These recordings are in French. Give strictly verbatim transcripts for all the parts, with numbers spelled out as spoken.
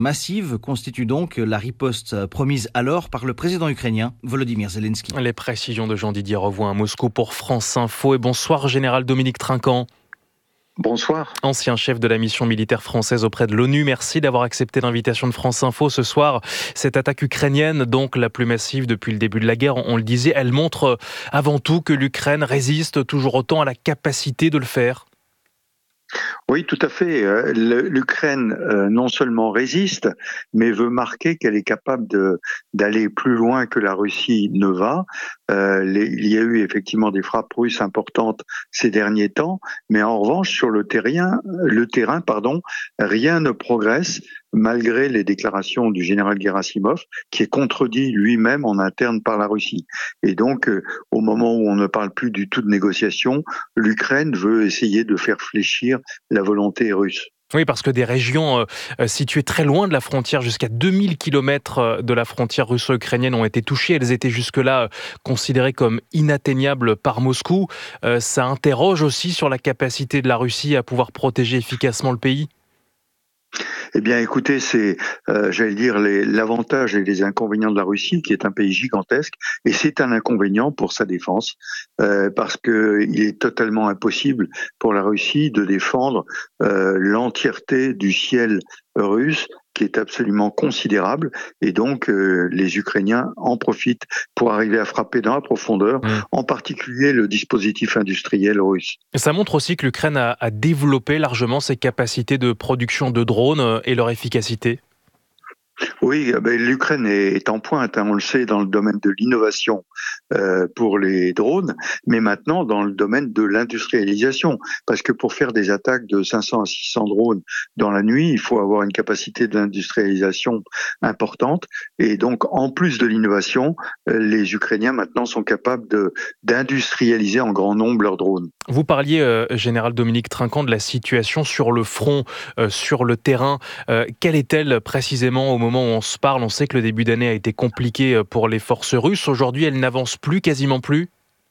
massive constitue donc la riposte promise alors par le président ukrainien Volodymyr Zelensky. Les précisions de Jean-Didier Revoix à Moscou pour France Info. Et bonsoir, général Dominique Trinquant. Bonsoir. Ancien chef de la mission militaire française auprès de l'ONU, merci d'avoir accepté l'invitation de France Info ce soir. Cette attaque ukrainienne, donc la plus massive depuis le début de la guerre, on le disait, elle montre avant tout que l'Ukraine résiste toujours autant à la capacité de le faire. Oui, tout à fait. L'Ukraine non seulement résiste, mais veut marquer qu'elle est capable de, d'aller plus loin que la Russie ne va. Euh, les, il y a eu effectivement des frappes russes importantes ces derniers temps, mais en revanche, sur le terrain, le terrain, pardon, rien ne progresse malgré les déclarations du général Gerasimov, qui est contredit lui-même en interne par la Russie. Et donc, euh, au moment où on ne parle plus du tout de négociation, l'Ukraine veut essayer de faire fléchir la volonté russe. Oui, parce que des régions euh, situées très loin de la frontière, jusqu'à deux mille kilomètres de la frontière russo-ukrainienne, ont été touchées. Elles étaient jusque-là considérées comme inatteignables par Moscou. Euh, ça interroge aussi sur la capacité de la Russie à pouvoir protéger efficacement le pays. Eh bien, écoutez, c'est, euh, j'allais dire, les, l'avantage et les inconvénients de la Russie, qui est un pays gigantesque, et c'est un inconvénient pour sa défense, euh, parce que il est totalement impossible pour la Russie de défendre euh, l'entièreté du ciel russe, qui est absolument considérable, et donc euh, les Ukrainiens en profitent pour arriver à frapper dans la profondeur, mmh. en particulier le dispositif industriel russe. Et ça montre aussi que l'Ukraine a, a développé largement ses capacités de production de drones et leur efficacité. Oui, ben, l'Ukraine est en pointe, hein, on le sait, dans le domaine de l'innovation euh, pour les drones, mais maintenant dans le domaine de l'industrialisation, parce que pour faire des attaques de cinq cents à six cents drones dans la nuit, il faut avoir une capacité d'industrialisation importante, et donc en plus de l'innovation, euh, les Ukrainiens maintenant sont capables de, d'industrialiser en grand nombre leurs drones. Vous parliez, euh, général Dominique Trinquant, de la situation sur le front, euh, sur le terrain. Euh, quelle est-elle précisément au moment où on se parle? On sait que le début d'année a été compliqué pour les forces russes. Aujourd'hui, elles n'avancent plus, quasiment plus?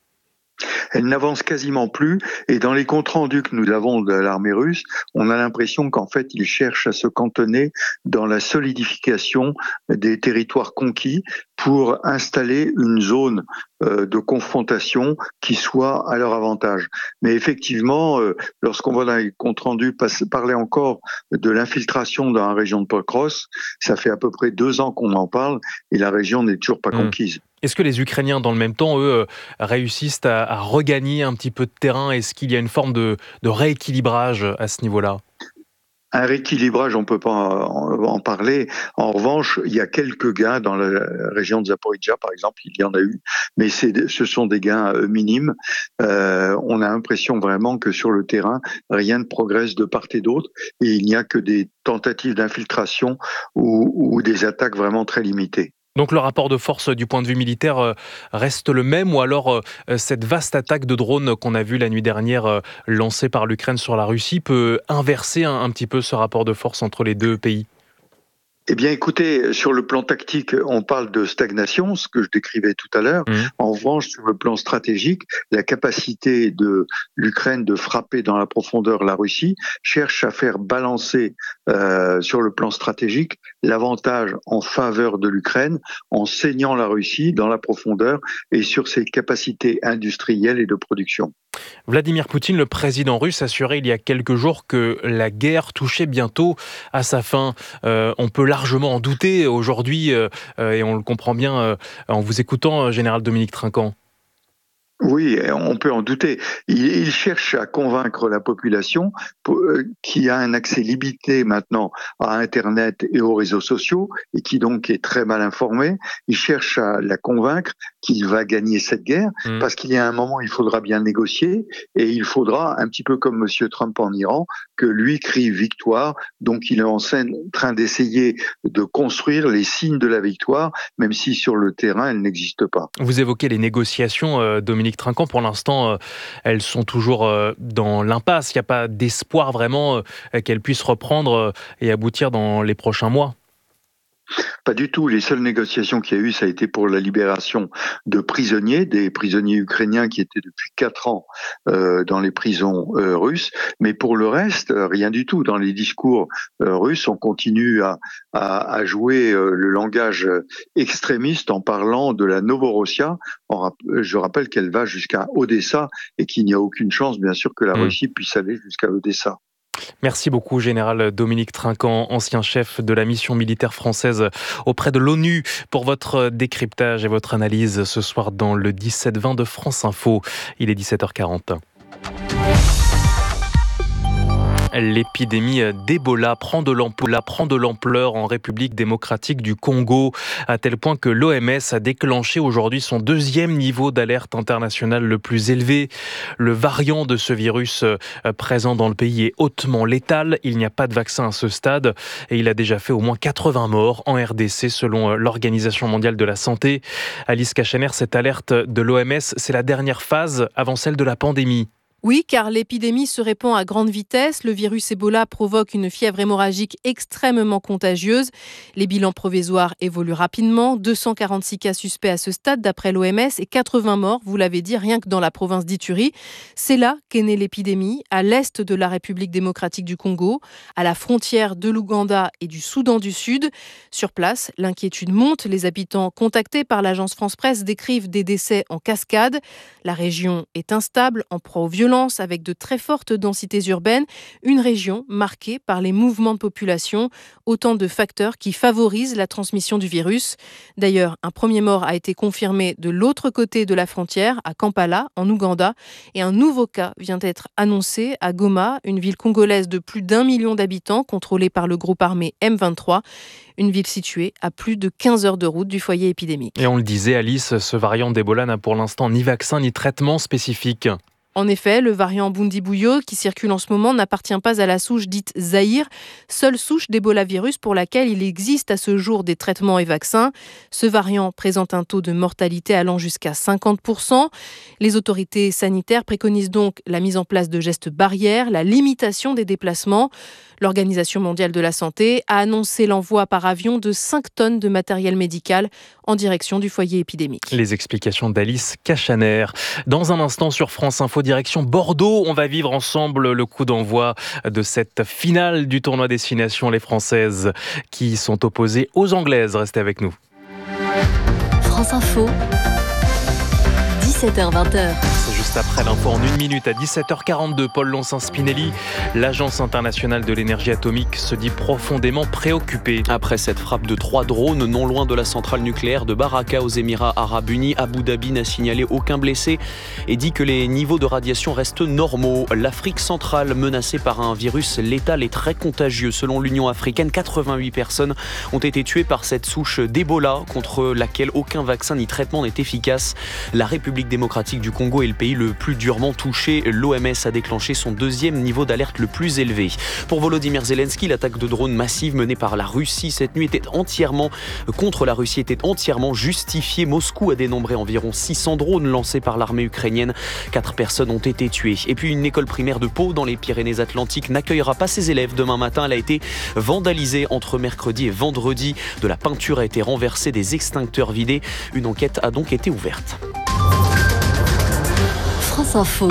Elle n'avance quasiment plus, et dans les comptes rendus que nous avons de l'armée russe, on a l'impression qu'en fait, ils cherchent à se cantonner dans la solidification des territoires conquis pour installer une zone euh, de confrontation qui soit à leur avantage. Mais effectivement, euh, lorsqu'on voit dans les comptes rendus parler encore de l'infiltration dans la région de Pokros, ça fait à peu près deux ans qu'on en parle, et la région n'est toujours pas mmh. conquise. Est-ce que les Ukrainiens, dans le même temps, eux, réussissent à, à regagner un petit peu de terrain? Est-ce qu'il y a une forme de, de rééquilibrage à ce niveau-là? Un rééquilibrage, on ne peut pas en, en parler. En revanche, il y a quelques gains dans la région de Zaporizhzhia, par exemple, il y en a eu, mais c'est, ce sont des gains minimes. Euh, on a l'impression vraiment que sur le terrain, rien ne progresse de part et d'autre, et il n'y a que des tentatives d'infiltration ou, ou des attaques vraiment très limitées. Donc le rapport de force du point de vue militaire reste le même, ou alors cette vaste attaque de drones qu'on a vue la nuit dernière lancée par l'Ukraine sur la Russie peut inverser un, un petit peu ce rapport de force entre les deux pays? Eh bien, écoutez, sur le plan tactique, on parle de stagnation, ce que je décrivais tout à l'heure. Mmh. En revanche, sur le plan stratégique, la capacité de l'Ukraine de frapper dans la profondeur la Russie cherche à faire balancer euh, sur le plan stratégique l'avantage en faveur de l'Ukraine en saignant la Russie dans la profondeur et sur ses capacités industrielles et de production. Vladimir Poutine, le président russe, assurait il y a quelques jours que la guerre touchait bientôt à sa fin. Euh, on peut largement en douter aujourd'hui, euh, et on le comprend bien euh, en vous écoutant, général Dominique Trinquant. Oui, on peut en douter. Il, il cherche à convaincre la population pour, euh, qui a un accès limité maintenant à Internet et aux réseaux sociaux et qui donc est très mal informée. Il cherche à la convaincre qu'il va gagner cette guerre mmh. parce qu'il y a un moment, il faudra bien négocier et il faudra, un petit peu comme Monsieur Trump en Iran, que lui crie victoire. Donc il est en train d'essayer de construire les signes de la victoire, même si sur le terrain, elle n'existe pas. Vous évoquez les négociations, euh, Dominique Trinquant. Pour l'instant, euh, elles sont toujours euh, dans l'impasse. Il n'y a pas d'espoir vraiment euh, qu'elles puissent reprendre euh, et aboutir dans les prochains mois. Pas du tout. Les seules négociations qu'il y a eu, ça a été pour la libération de prisonniers, des prisonniers ukrainiens qui étaient depuis quatre ans euh, dans les prisons euh, russes. Mais pour le reste, euh, rien du tout. Dans les discours euh, russes, on continue à, à, à jouer euh, le langage extrémiste en parlant de la Novorossia. En, je rappelle qu'elle va jusqu'à Odessa et qu'il n'y a aucune chance, bien sûr, que la mmh. Russie puisse aller jusqu'à Odessa. Merci beaucoup, Général Dominique Trinquant, ancien chef de la mission militaire française auprès de l'ONU, pour votre décryptage et votre analyse ce soir dans le dix-sept vingt de France Info. Il est dix-sept heures quarante. L'épidémie d'Ebola prend de l'ampleur, prend de l'ampleur en République démocratique du Congo, à tel point que l'O M S a déclenché aujourd'hui son deuxième niveau d'alerte internationale le plus élevé. Le variant de ce virus présent dans le pays est hautement létal. Il n'y a pas de vaccin à ce stade et il a déjà fait au moins quatre-vingts morts en R D C selon l'Organisation mondiale de la santé. Alice Kachener, cette alerte de l'O M S, c'est la dernière phase avant celle de la pandémie. Oui, car l'épidémie se répand à grande vitesse. Le virus Ebola provoque une fièvre hémorragique extrêmement contagieuse. Les bilans provisoires évoluent rapidement. deux cent quarante-six cas suspects à ce stade d'après l'O M S et quatre-vingts morts, vous l'avez dit, rien que dans la province d'Ituri. C'est là qu'est née l'épidémie, à l'est de la République démocratique du Congo, à la frontière de l'Ouganda et du Soudan du Sud. Sur place, l'inquiétude monte. Les habitants contactés par l'agence France-Presse décrivent des décès en cascade. La région est instable, en proie aux violences, avec de très fortes densités urbaines, une région marquée par les mouvements de population, autant de facteurs qui favorisent la transmission du virus. D'ailleurs, un premier mort a été confirmé de l'autre côté de la frontière, à Kampala, en Ouganda, et un nouveau cas vient d'être annoncé à Goma, une ville congolaise de plus d'un million d'habitants, contrôlée par le groupe armé M vingt-trois. Une ville située à plus de quinze heures de route du foyer épidémique. Et on le disait, Alice, ce variant d'Ebola n'a pour l'instant ni vaccin ni traitement spécifique. En effet, le variant Bundibugyo qui circule en ce moment n'appartient pas à la souche dite Zaïre, seule souche d'Ebola virus pour laquelle il existe à ce jour des traitements et vaccins. Ce variant présente un taux de mortalité allant jusqu'à cinquante pour cent. Les autorités sanitaires préconisent donc la mise en place de gestes barrières, la limitation des déplacements. L'Organisation mondiale de la santé a annoncé l'envoi par avion de cinq tonnes de matériel médical en direction du foyer épidémique. Les explications d'Alice Kachaner. Dans un instant sur France Info, direction Bordeaux, on va vivre ensemble le coup d'envoi de cette finale du tournoi Destination. Les Françaises qui sont opposées aux Anglaises. Restez avec nous. France Info, dix-sept heures vingt. C'est juste après l'info en une minute à dix-sept heures quarante-deux. Paul Lonsin-Spinelli, l'Agence internationale de l'énergie atomique se dit profondément préoccupée. Après cette frappe de trois drones non loin de la centrale nucléaire de Baraka aux Émirats Arabes Unis, Abu Dhabi n'a signalé aucun blessé et dit que les niveaux de radiation restent normaux. L'Afrique centrale menacée par un virus létal et très contagieux. Selon l'Union africaine, quatre-vingt-huit personnes ont été tuées par cette souche d'Ebola contre laquelle aucun vaccin ni traitement n'est efficace. La République démocratique du Congo est le pays le plus durement touché. L'O M S a déclenché son deuxième niveau d'alerte le plus élevé. Pour Volodymyr Zelensky, l'attaque de drones massive menée par la Russie cette nuit était entièrement contre la Russie était entièrement justifiée. Moscou a dénombré environ six cents drones lancés par l'armée ukrainienne. Quatre personnes ont été tuées. Et puis une école primaire de Pau dans les Pyrénées-Atlantiques n'accueillera pas ses élèves demain matin. Elle a été vandalisée entre mercredi et vendredi. De la peinture a été renversée, des extincteurs vidés. Une enquête a donc été ouverte. France Info.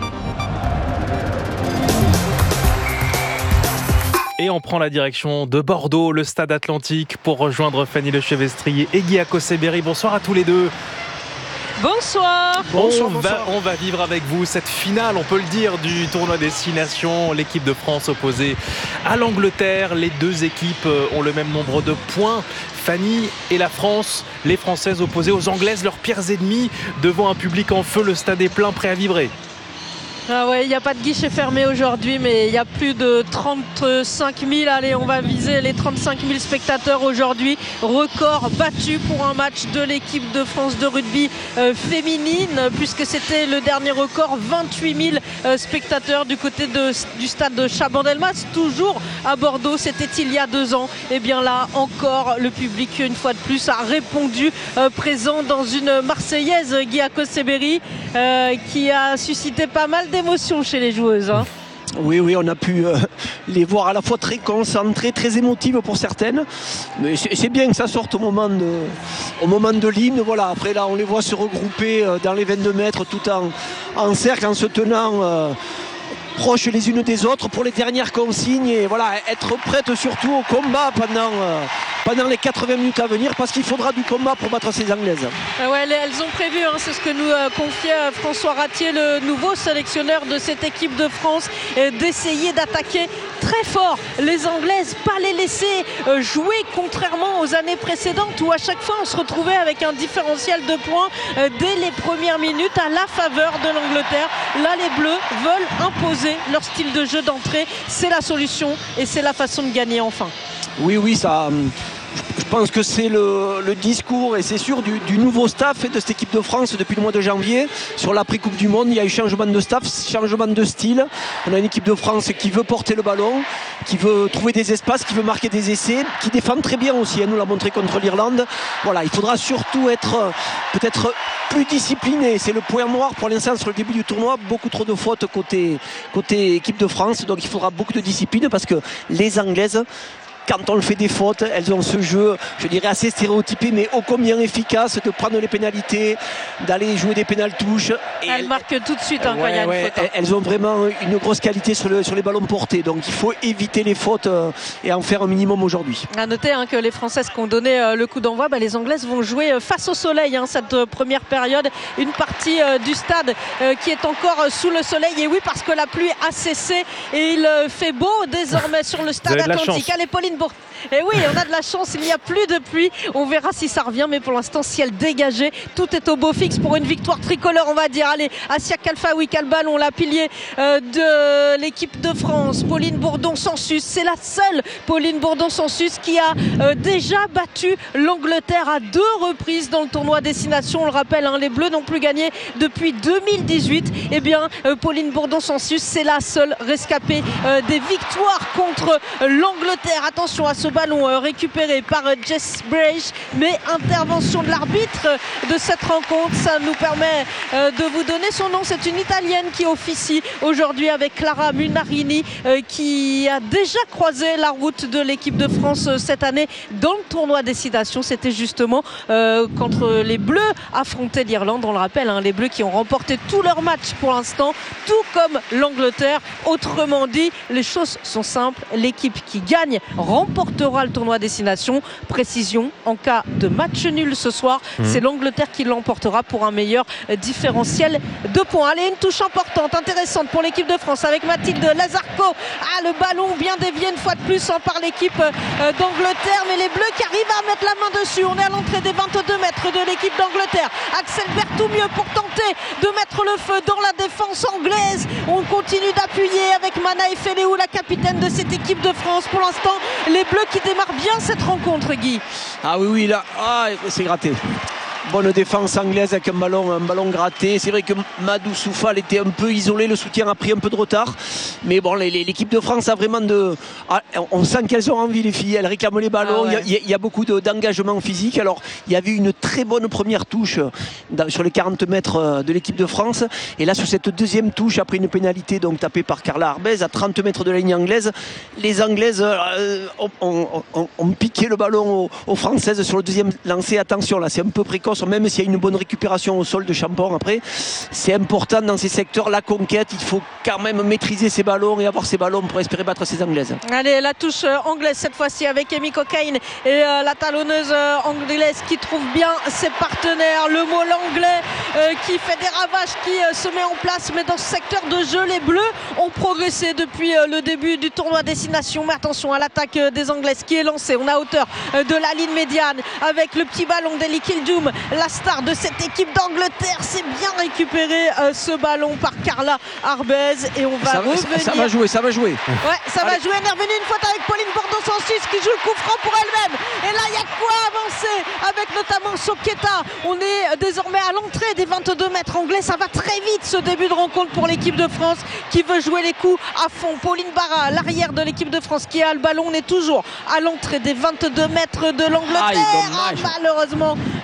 Et on prend la direction de Bordeaux, le stade Atlantique, pour rejoindre Fanny Lechevestrier et Guy Akoseberi. Bonsoir à tous les deux. Bonsoir. Bonsoir, on, va, on va vivre avec vous cette finale, on peut le dire, du tournoi Destination. L'équipe de France opposée à l'Angleterre. Les deux équipes ont le même nombre de points. Fanny et la France, les Françaises opposées aux Anglaises, leurs pires ennemis, devant un public en feu. Le stade est plein, prêt à vibrer. Ah ouais, il n'y a pas de guichet fermé aujourd'hui, mais il y a plus de trente-cinq mille. Allez, on va viser les trente-cinq mille spectateurs aujourd'hui. Record battu pour un match de l'équipe de France de rugby euh, féminine, puisque c'était le dernier record, vingt-huit mille euh, spectateurs du côté de, du stade de Chabandelmas, toujours à Bordeaux. C'était il y a deux ans. Et bien là, encore, le public, une fois de plus, a répondu euh, présent dans une Marseillaise, Guy Akoseberi, euh, qui a suscité pas mal d'émotion chez les joueuses. Hein. Oui, oui, on a pu euh, les voir à la fois très concentrées, très émotives pour certaines. Mais c'est, c'est bien que ça sorte au moment de, au moment de l'hymne. Voilà. Après, là, on les voit se regrouper euh, dans les vingt-deux mètres tout en, en cercle, en se tenant euh, proches les unes des autres pour les dernières consignes. Et voilà, être prêtes surtout au combat pendant, euh, pendant les quatre-vingts minutes à venir, parce qu'il faudra du combat pour battre ces Anglaises. Ah ouais, elles ont prévu, hein, c'est ce que nous euh, confiait euh, François Ratier, le nouveau sélectionneur de cette équipe de France, euh, d'essayer d'attaquer très fort les Anglaises, pas les laisser euh, jouer, contrairement aux années précédentes où à chaque fois on se retrouvait avec un différentiel de points euh, dès les premières minutes à la faveur de l'Angleterre. Là, les Bleus veulent imposer leur style de jeu d'entrée. C'est la solution et c'est la façon de gagner enfin. Oui, oui, ça... Je pense que c'est le, le discours et c'est sûr du, du nouveau staff de cette équipe de France depuis le mois de janvier. Sur l'après-Coupe du Monde, il y a eu changement de staff, changement de style. On a une équipe de France qui veut porter le ballon, qui veut trouver des espaces, qui veut marquer des essais, qui défend très bien aussi. Elle nous l'a montré contre l'Irlande. Voilà, il faudra surtout être peut-être plus discipliné. C'est le point noir pour l'instant sur le début du tournoi. Beaucoup trop de fautes côté, côté équipe de France. Donc il faudra beaucoup de discipline parce que les Anglaises, quand on le fait des fautes, elles ont ce jeu, je dirais assez stéréotypé, mais ô combien efficace de prendre les pénalités, d'aller jouer des pénales touches. Et elles, elles marquent tout de suite hein, ouais, quand il y a une ouais, faute. Hein. Elles ont vraiment une grosse qualité sur, le, sur les ballons portés, donc il faut éviter les fautes euh, et en faire un minimum aujourd'hui. À noter hein, que les Françaises qui ont donné euh, le coup d'envoi, bah, les Anglaises vont jouer euh, face au soleil hein, cette euh, première période. Une partie euh, du stade euh, qui est encore euh, sous le soleil. Et oui, parce que la pluie a cessé et il euh, fait beau désormais sur le stade Atlantique. Allez, Pauline Bourg. Et oui, on a de la chance, il n'y a plus de pluie. On verra si ça revient, mais pour l'instant, ciel dégagé. Tout est au beau fixe pour une victoire tricolore, on va dire. Allez, Assia Kalfaoui, quel ballon, la pilier euh, de l'équipe de France. Pauline Bourdon-Sansus, c'est la seule Pauline Bourdon-Sansus qui a euh, déjà battu l'Angleterre à deux reprises dans le tournoi Destination. On le rappelle, hein, les Bleus n'ont plus gagné depuis deux mille dix-huit. Eh bien, euh, Pauline Bourdon-Sansus, c'est la seule rescapée euh, des victoires contre euh, l'Angleterre. Attention à ce ballon euh, récupéré par euh, Jess Brage, mais intervention de l'arbitre euh, de cette rencontre. Ça nous permet euh, de vous donner son nom. C'est une Italienne qui officie aujourd'hui avec Clara Munarini euh, qui a déjà croisé la route de l'équipe de France euh, cette année dans le tournoi Destination. C'était justement euh, contre les Bleus affronter l'Irlande. On le rappelle, hein, les Bleus qui ont remporté tous leurs matchs pour l'instant, tout comme l'Angleterre. Autrement dit, les choses sont simples. L'équipe qui gagne remportera le tournoi Destination. Précision, en cas de match nul ce soir, mmh. c'est l'Angleterre qui l'emportera pour un meilleur différentiel de points. Allez, une touche importante, intéressante pour l'équipe de France avec Mathilde Lazarco. Ah, le ballon bien dévié une fois de plus hein, par l'équipe euh, d'Angleterre, mais les Bleus qui arrivent à mettre la main dessus. On est à l'entrée des vingt-deux mètres de l'équipe d'Angleterre. Axel Berthoumieux pour tenter de mettre le feu dans la défense anglaise. On continue d'appuyer avec Mana Efeleou, la capitaine de cette équipe de France. Pour l'instant, les Bleus qui démarrent bien cette rencontre, Guy. Ah oui, oui, là, ah, c'est gratté. Bonne défense anglaise avec un ballon, un ballon gratté. C'est vrai que Madou Soufal était un peu isolé, le soutien a pris un peu de retard. Mais bon, les, les, l'équipe de France a vraiment de... Ah, on sent qu'elles ont envie, les filles. Elles réclament les ballons. Il ah ouais. y, y, y a beaucoup de, d'engagement physique. Alors, il y avait une très bonne première touche dans, sur les quarante mètres de l'équipe de France. Et là, sur cette deuxième touche, après une pénalité donc tapée par Carla Arbez, à trente mètres de la ligne anglaise, les Anglaises euh, ont, ont, ont, ont piqué le ballon aux, aux Françaises sur le deuxième lancer. Attention, là, c'est un peu précoce. Même s'il y a une bonne récupération au sol de Champon après, c'est important dans ces secteurs, la conquête, il faut quand même maîtriser ces ballons et avoir ces ballons pour espérer battre ces Anglaises. Allez, la touche anglaise cette fois-ci avec Amy Cockaine et euh, la talonneuse euh, anglaise qui trouve bien ses partenaires. Le mot l'anglais euh, qui fait des ravages, qui euh, se met en place, mais dans ce secteur de jeu, les Bleus ont progressé depuis euh, le début du tournoi Destination. Mais attention à l'attaque euh, des Anglaises qui est lancée. On a hauteur euh, de la ligne médiane avec le petit ballon d'Ellie Kildum, la star de cette équipe d'Angleterre. C'est bien récupéré euh, ce ballon par Carla Arbez et on va ça, revenir. Ça, ça va jouer, ça va jouer. Ouais, ça Allez. va jouer. Elle est revenue une fois avec Pauline Bourdon-Sansus qui joue le coup franc pour elle-même. Et là, il y a quoi avancer avec notamment Soketa. On est désormais à l'entrée des vingt-deux mètres anglais. Ça va très vite ce début de rencontre pour l'équipe de France qui veut jouer les coups à fond. Pauline Barra, l'arrière de l'équipe de France qui a le ballon. On est toujours à l'entrée des vingt-deux mètres de l'Angleterre. Aïe, ah, malheureusement, ballon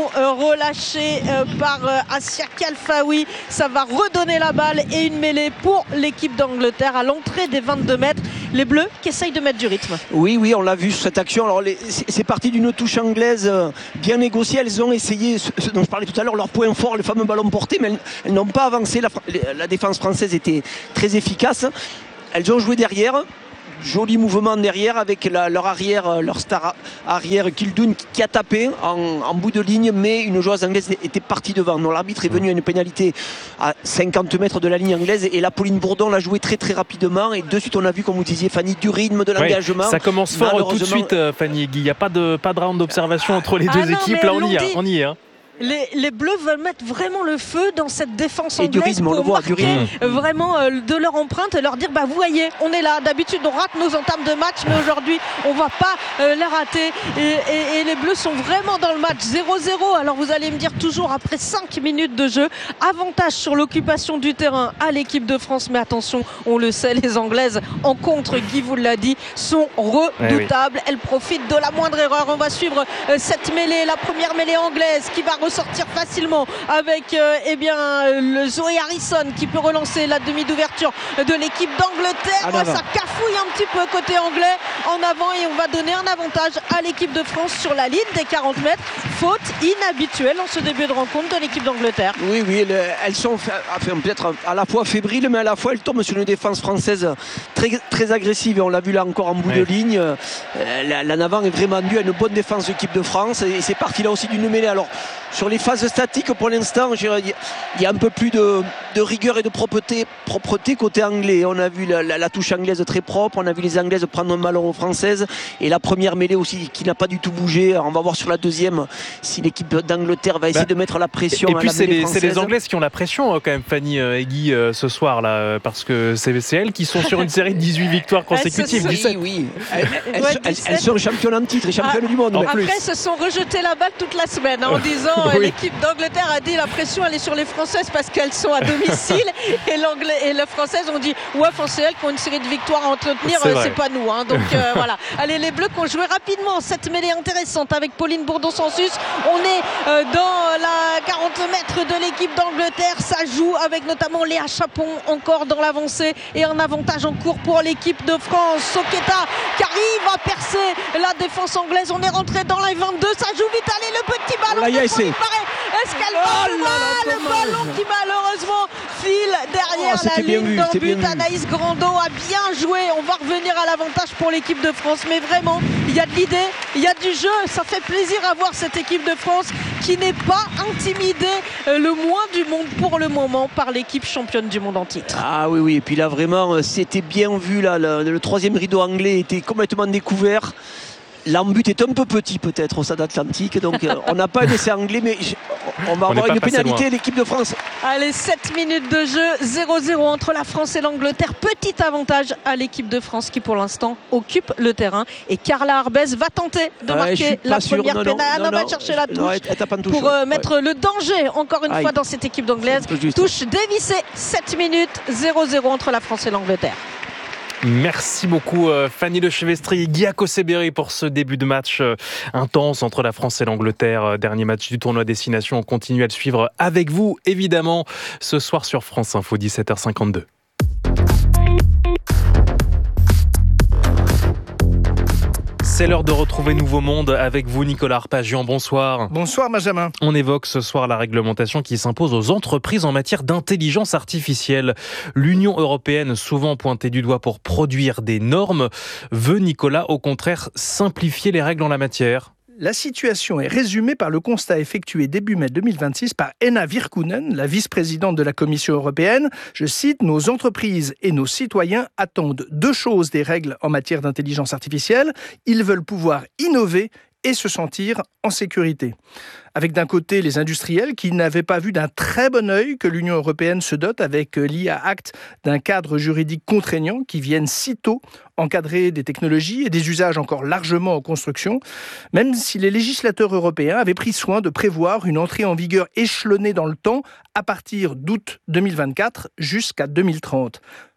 ballon euh, relâché euh, par euh, Assia Khalfaoui. Ça va redonner la balle et une mêlée pour l'équipe d'Angleterre à l'entrée des vingt-deux mètres. Les Bleus qui essayent de mettre du rythme. Oui, oui, on l'a vu sur cette action. Alors, les, c'est, c'est parti d'une touche anglaise euh, bien négociée. Elles ont essayé, ce, ce dont je parlais tout à l'heure, leur point fort, le fameux ballon porté, mais elles, elles n'ont pas avancé. La, la défense française était très efficace. Elles ont joué derrière. Joli mouvement derrière avec la, leur arrière, leur star arrière Kildoun qui a tapé en, en bout de ligne, mais une joueuse anglaise était partie devant. Non, l'arbitre est venu à une pénalité à cinquante mètres de la ligne anglaise et la Pauline Bourdon l'a joué très très rapidement et de suite on a vu, comme vous disiez Fanny, du rythme, de l'engagement. Oui, ça commence fort tout de suite Fanny. Il n'y a pas de, pas de round d'observation entre les deux ah non, équipes, là on y, a, on y est. Hein. Les, les Bleus veulent mettre vraiment le feu dans cette défense anglaise et du rythme, pour on le voit, marquer du rythme. vraiment euh, de leur empreinte et leur dire bah vous voyez on est là, d'habitude on rate nos entames de match mais aujourd'hui on va pas euh, les rater et, et, et les Bleus sont vraiment dans le match zéro zéro. Alors vous allez me dire toujours après cinq minutes de jeu, avantage sur l'occupation du terrain à l'équipe de France, mais attention, on le sait, les Anglaises en contre, Guy vous l'a dit, sont redoutables. Ouais, oui. Elles profitent de la moindre erreur. On va suivre euh, cette mêlée, la première mêlée anglaise qui va ressortir facilement avec euh, eh bien, euh, le Zoé Harrison qui peut relancer la demi d'ouverture de l'équipe d'Angleterre. Ah, ça cafouille un petit peu côté anglais en avant et on va donner un avantage à l'équipe de France sur la ligne des quarante mètres. Faute inhabituelle en ce début de rencontre de l'équipe d'Angleterre. Oui, oui, elles sont enfin, peut-être à la fois fébriles, mais à la fois elles tombent sur une défense française très, très agressive et on l'a vu là encore en bout oui. de ligne. La, la Navan est vraiment due à une bonne défense de l'équipe de France et c'est parti là aussi d'une mêlée. Alors sur les phases statiques pour l'instant il y a un peu plus de, de rigueur et de propreté, propreté côté anglais. On a vu la, la, la touche anglaise très propre, on a vu les Anglaises prendre un ballon aux Françaises et la première mêlée aussi qui n'a pas du tout bougé. Alors on va voir sur la deuxième si l'équipe d'Angleterre va essayer bah, de mettre la pression. Et, et à puis la c'est, les, c'est les Anglaises qui ont la pression quand même, Fanny et Guy, euh, ce soir là, parce que c'est, c'est elles qui sont sur une série de dix-huit victoires consécutives. Oui, oui. Elles, elles, ouais, elles, elles sont championnes en titre et championnes ah, du monde. Après, plus. se sont rejetées la balle toute la semaine hein, en disant oui. euh, l'équipe d'Angleterre a dit la pression elle est sur les Françaises parce qu'elles sont à domicile et, l'anglais, et les Françaises ont dit ouais, c'est elles qui ont une série de victoires à entretenir, c'est, c'est pas nous. Hein, donc euh, voilà. Allez, les Bleus qui ont joué rapidement cette mêlée intéressante avec Pauline Bourdon-Sansus. On est euh, dans la quarante mètres de l'équipe d'Angleterre. Ça joue avec notamment Léa Chapon encore dans l'avancée et un avantage en cours pour l'équipe de France. Soqueta qui arrive à percer la défense anglaise. On est rentré dans la vingt-deux. Ça joue vite. Allez, le petit ballon. Là, est-ce qu'elle va oh le ballon qui malheureusement file derrière oh, la ligne d'un but. Anaïs Grando a bien joué. On va revenir à l'avantage pour l'équipe de France. Mais vraiment, il y a de l'idée, il y a du jeu. Ça fait plaisir à voir cette équipe de France qui n'est pas intimidée euh, le moins du monde pour le moment par l'équipe championne du monde en titre. Ah oui, oui. Et puis là, vraiment, c'était bien vu. Là, le, le troisième rideau anglais était complètement découvert. L'embut est un peu petit peut-être au Stade Atlantique, donc euh, on n'a pas un essai anglais, mais on va on avoir une pénalité l'équipe de France. Allez, sept minutes de jeu, zéro zéro entre la France et l'Angleterre. Petit avantage à l'équipe de France qui pour l'instant occupe le terrain. Et Carla Arbez va tenter de ouais, marquer la première pénale. Elle va chercher la touche, non, elle, elle touche pour euh, mettre ouais. le danger encore une Aïe. fois dans cette équipe d'anglaise. Touche dévissée, sept minutes, zéro zéro entre la France et l'Angleterre. Merci beaucoup Fanny Lechevestri et Guy Akoseberi pour ce début de match intense entre la France et l'Angleterre. Dernier match du tournoi Destination. On continue à le suivre avec vous, évidemment, ce soir sur France Info, dix-sept heures cinquante-deux. C'est l'heure de retrouver Nouveau Monde avec vous, Nicolas Arpagian. Bonsoir. Bonsoir, Benjamin. On évoque ce soir la réglementation qui s'impose aux entreprises en matière d'intelligence artificielle. L'Union européenne, souvent pointée du doigt pour produire des normes, veut, Nicolas, au contraire, simplifier les règles en la matière. La situation est résumée par le constat effectué début mai deux mille vingt-six par Henna Virkkunen, la vice-présidente de la Commission européenne. Je cite, « Nos entreprises et nos citoyens attendent deux choses des règles en matière d'intelligence artificielle. Ils veulent pouvoir innover et se sentir en sécurité. » Avec d'un côté les industriels qui n'avaient pas vu d'un très bon œil que l'Union européenne se dote avec l'I A Act d'un cadre juridique contraignant qui vienne sitôt encadrer des technologies et des usages encore largement en construction, même si les législateurs européens avaient pris soin de prévoir une entrée en vigueur échelonnée dans le temps à partir d'août deux mille vingt-quatre jusqu'à deux mille trente.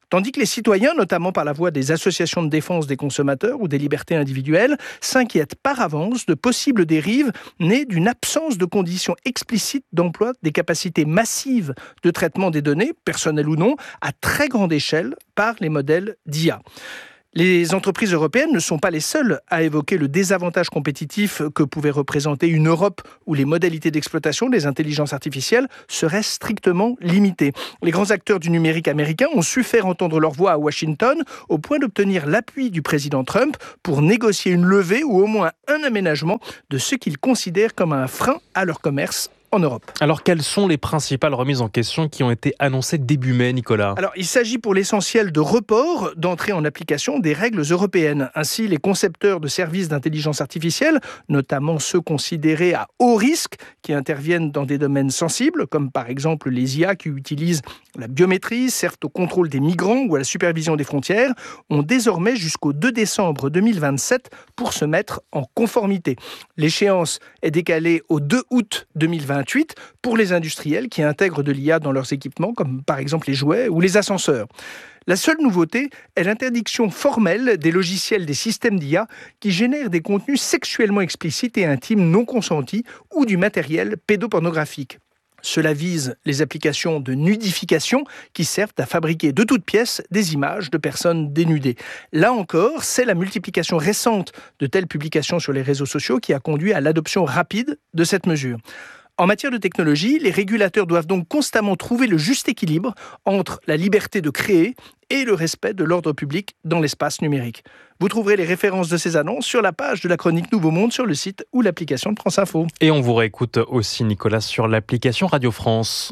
Tandis que les citoyens, notamment par la voix des associations de défense des consommateurs ou des libertés individuelles, s'inquiètent par avance de possibles dérives nées d'une absence de conditions explicites d'emploi des capacités massives de traitement des données, personnelles ou non, à très grande échelle par les modèles d'I A. Les entreprises européennes ne sont pas les seules à évoquer le désavantage compétitif que pouvait représenter une Europe où les modalités d'exploitation des intelligences artificielles seraient strictement limitées. Les grands acteurs du numérique américain ont su faire entendre leur voix à Washington au point d'obtenir l'appui du président Trump pour négocier une levée ou au moins un aménagement de ce qu'ils considèrent comme un frein à leur commerce en Europe. Alors, quelles sont les principales remises en question qui ont été annoncées début mai, Nicolas ? Alors, il s'agit pour l'essentiel de report d'entrée en application des règles européennes. Ainsi, les concepteurs de services d'intelligence artificielle, notamment ceux considérés à haut risque, qui interviennent dans des domaines sensibles, comme par exemple les I A qui utilisent la biométrie, servent au contrôle des migrants ou à la supervision des frontières, ont désormais jusqu'au deux décembre deux mille vingt-sept pour se mettre en conformité. L'échéance est décalée au deux août deux mille vingt-huit pour les industriels qui intègrent de l'I A dans leurs équipements, comme par exemple les jouets ou les ascenseurs. La seule nouveauté est l'interdiction formelle des logiciels des systèmes d'I A qui génèrent des contenus sexuellement explicites et intimes non consentis ou du matériel pédopornographique. Cela vise les applications de nudification qui servent à fabriquer de toutes pièces des images de personnes dénudées. Là encore, c'est la multiplication récente de telles publications sur les réseaux sociaux qui a conduit à l'adoption rapide de cette mesure. En matière de technologie, les régulateurs doivent donc constamment trouver le juste équilibre entre la liberté de créer et le respect de l'ordre public dans l'espace numérique. Vous trouverez les références de ces annonces sur la page de la chronique Nouveau Monde sur le site ou l'application de France Info. Et on vous réécoute aussi, Nicolas, sur l'application Radio France.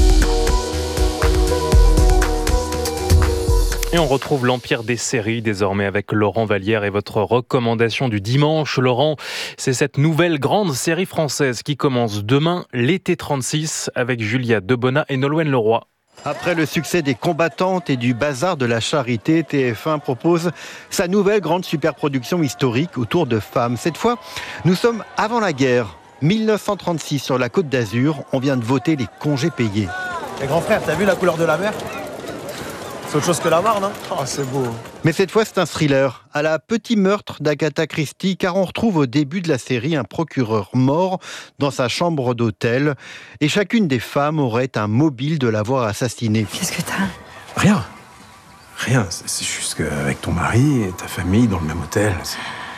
Et on retrouve l'empire des séries désormais avec Laurent Vallière et votre recommandation du dimanche. Laurent, c'est cette nouvelle grande série française qui commence demain, l'été trente-six, avec Julia Debona et Nolwenn Leroy. Après le succès des Combattantes et du Bazar de la Charité, T F un propose sa nouvelle grande superproduction historique autour de femmes. Cette fois, nous sommes avant la guerre. mille neuf cent trente-six sur la Côte d'Azur, on vient de voter les congés payés. Et grand frère, t'as vu la couleur de la mer ? C'est autre chose que la Marne, hein ? Oh, c'est beau. Mais cette fois, c'est un thriller, à la Petit meurtre d'Agatha Christie, car on retrouve au début de la série un procureur mort dans sa chambre d'hôtel, et chacune des femmes aurait un mobile de l'avoir assassiné. Qu'est-ce que t'as ? Rien. Rien, c'est juste qu'avec ton mari et ta famille dans le même hôtel... C'est...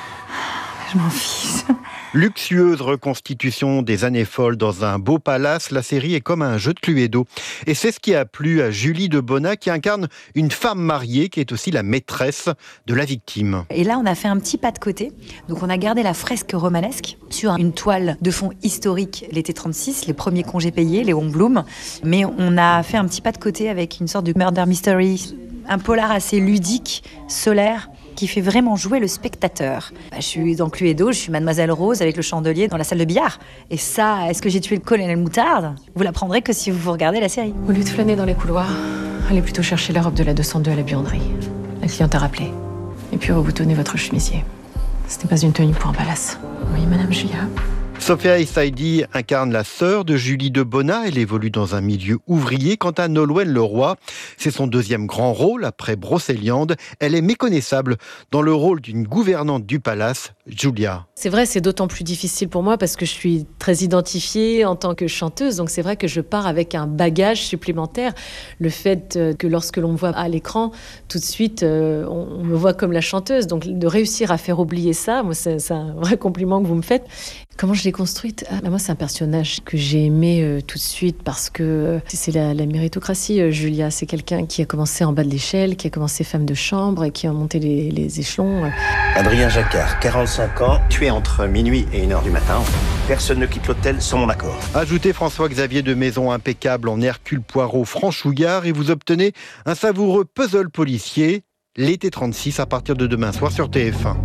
Je m'en fiche. Luxueuse reconstitution des années folles dans un beau palace, la série est comme un jeu de Cluedo. Et c'est ce qui a plu à Julie Debona, qui incarne une femme mariée qui est aussi la maîtresse de la victime. Et là, on a fait un petit pas de côté. Donc on a gardé la fresque romanesque sur une toile de fond historique, l'été trente-six, les premiers congés payés, Léon Blum. Mais on a fait un petit pas de côté avec une sorte de murder mystery, un polar assez ludique, solaire, qui fait vraiment jouer le spectateur. Bah, je suis dans Cluedo, je suis Mademoiselle Rose avec le chandelier dans la salle de billard. Et ça, est-ce que j'ai tué le colonel Moutarde ? Vous l'apprendrez que si vous regardez la série. Au lieu de flâner dans les couloirs, allez plutôt chercher la robe de la deux cent deux à la buanderie. La cliente a rappelé. Et puis reboutonnez votre chemisier. Ce n'est pas une tenue pour un palace. Oui, Madame Julia. Sophia Essaidi incarne la sœur de Julie Debona. Elle évolue dans un milieu ouvrier. Quant à Nolwenn Leroy, c'est son deuxième grand rôle après Brocéliande. Elle est méconnaissable dans le rôle d'une gouvernante du palace, Julia. C'est vrai, c'est d'autant plus difficile pour moi parce que je suis très identifiée en tant que chanteuse. Donc c'est vrai que je pars avec un bagage supplémentaire. Le fait que lorsque l'on me voit à l'écran, tout de suite, euh, on, on me voit comme la chanteuse. Donc de réussir à faire oublier ça, moi, c'est, c'est un vrai compliment que vous me faites. Comment je l'ai construite ? ah, bah Moi, c'est un personnage que j'ai aimé euh, tout de suite parce que euh, c'est la, la méritocratie, euh, Julia. C'est quelqu'un qui a commencé en bas de l'échelle, qui a commencé femme de chambre et qui a monté les, les échelons. Adrien Jacquard, quarante-cinq ans, tué entre minuit et une heure du matin. Personne ne quitte l'hôtel sans mon accord. Ajoutez François-Xavier de Maison impeccable en Hercule Poirot franchouillard et vous obtenez un savoureux puzzle policier, l'été trente-six à partir de demain soir sur T F un.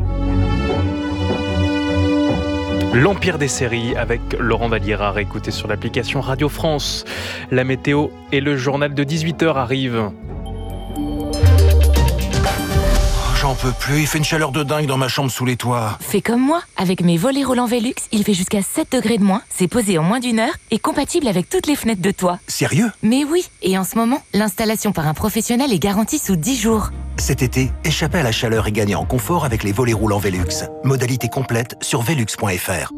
L'Empire des séries avec Laurent Vallière à réécouter sur l'application Radio France. La météo et le journal de dix-huit heures arrivent. j'en peux plus, il fait une chaleur de dingue dans ma chambre sous les toits. Fais comme moi, avec mes volets roulants Velux, il fait jusqu'à sept degrés de moins, c'est posé en moins d'une heure et compatible avec toutes les fenêtres de toit. Sérieux ? Mais oui, et en ce moment, l'installation par un professionnel est garantie sous dix jours. Cet été, échappez à la chaleur et gagnez en confort avec les volets roulants Velux. Modalité complète sur velux point f r.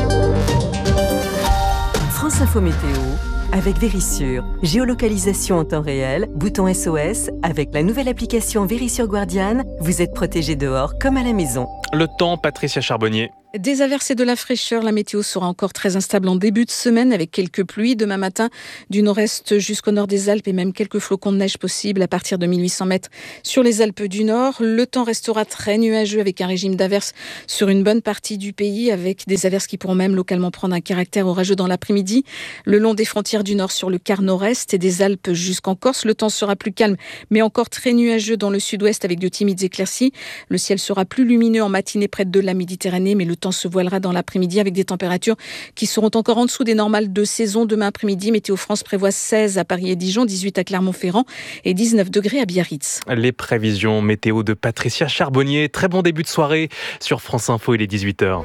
France Info Météo avec Vérissure. Géolocalisation en temps réel, bouton S O S. Avec la nouvelle application Vérissure Guardian, vous êtes protégé dehors comme à la maison. Le temps, Patricia Charbonnier. Des averses et de la fraîcheur, la météo sera encore très instable en début de semaine avec quelques pluies. Demain matin, du nord-est jusqu'au nord des Alpes et même quelques flocons de neige possibles à partir de mille huit cents mètres sur les Alpes du Nord. Le temps restera très nuageux avec un régime d'averses sur une bonne partie du pays, avec des averses qui pourront même localement prendre un caractère orageux dans l'après-midi. Le long des frontières du Nord sur le quart nord-est et des Alpes jusqu'en Corse, le temps sera plus calme mais encore très nuageux dans le sud-ouest avec de timides éclaircies. Le ciel sera plus lumineux en matinée près de la Méditerranée, mais le temps se voilera dans l'après-midi avec des températures qui seront encore en dessous des normales de saison. Demain après-midi, Météo France prévoit seize à Paris et Dijon, dix-huit à Clermont-Ferrand et dix-neuf degrés à Biarritz. Les prévisions météo de Patricia Charbonnier. Très bon début de soirée sur France Info, il est dix-huit heures.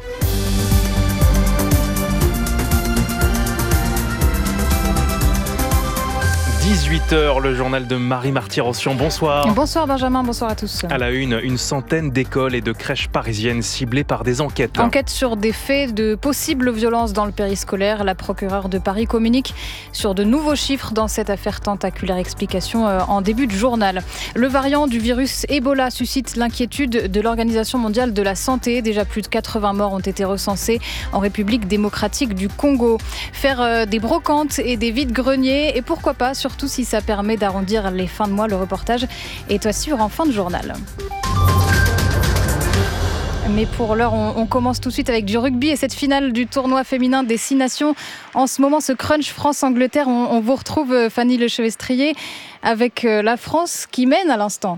dix-huit heures, le journal de Marie Marty-Rossian. Bonsoir. Bonsoir Benjamin, bonsoir à tous. À la une, une centaine d'écoles et de crèches parisiennes ciblées par des enquêtes. Enquête sur des faits de possibles violences dans le périscolaire. La procureure de Paris communique sur de nouveaux chiffres dans cette affaire tentaculaire. Explication en début de journal. Le variant du virus Ebola suscite l'inquiétude de l'Organisation mondiale de la santé. Déjà plus de quatre-vingts morts ont été recensés en République démocratique du Congo. Faire des brocantes et des vides-greniers et pourquoi pas sur Surtout si ça permet d'arrondir les fins de mois. Le reportage est à suivre en fin de journal. Mais pour l'heure, on, on commence tout de suite avec du rugby et cette finale du tournoi féminin des Six Nations. En ce moment, ce crunch France-Angleterre, on, on vous retrouve Fanny Lechevestrier avec la France qui mène à l'instant.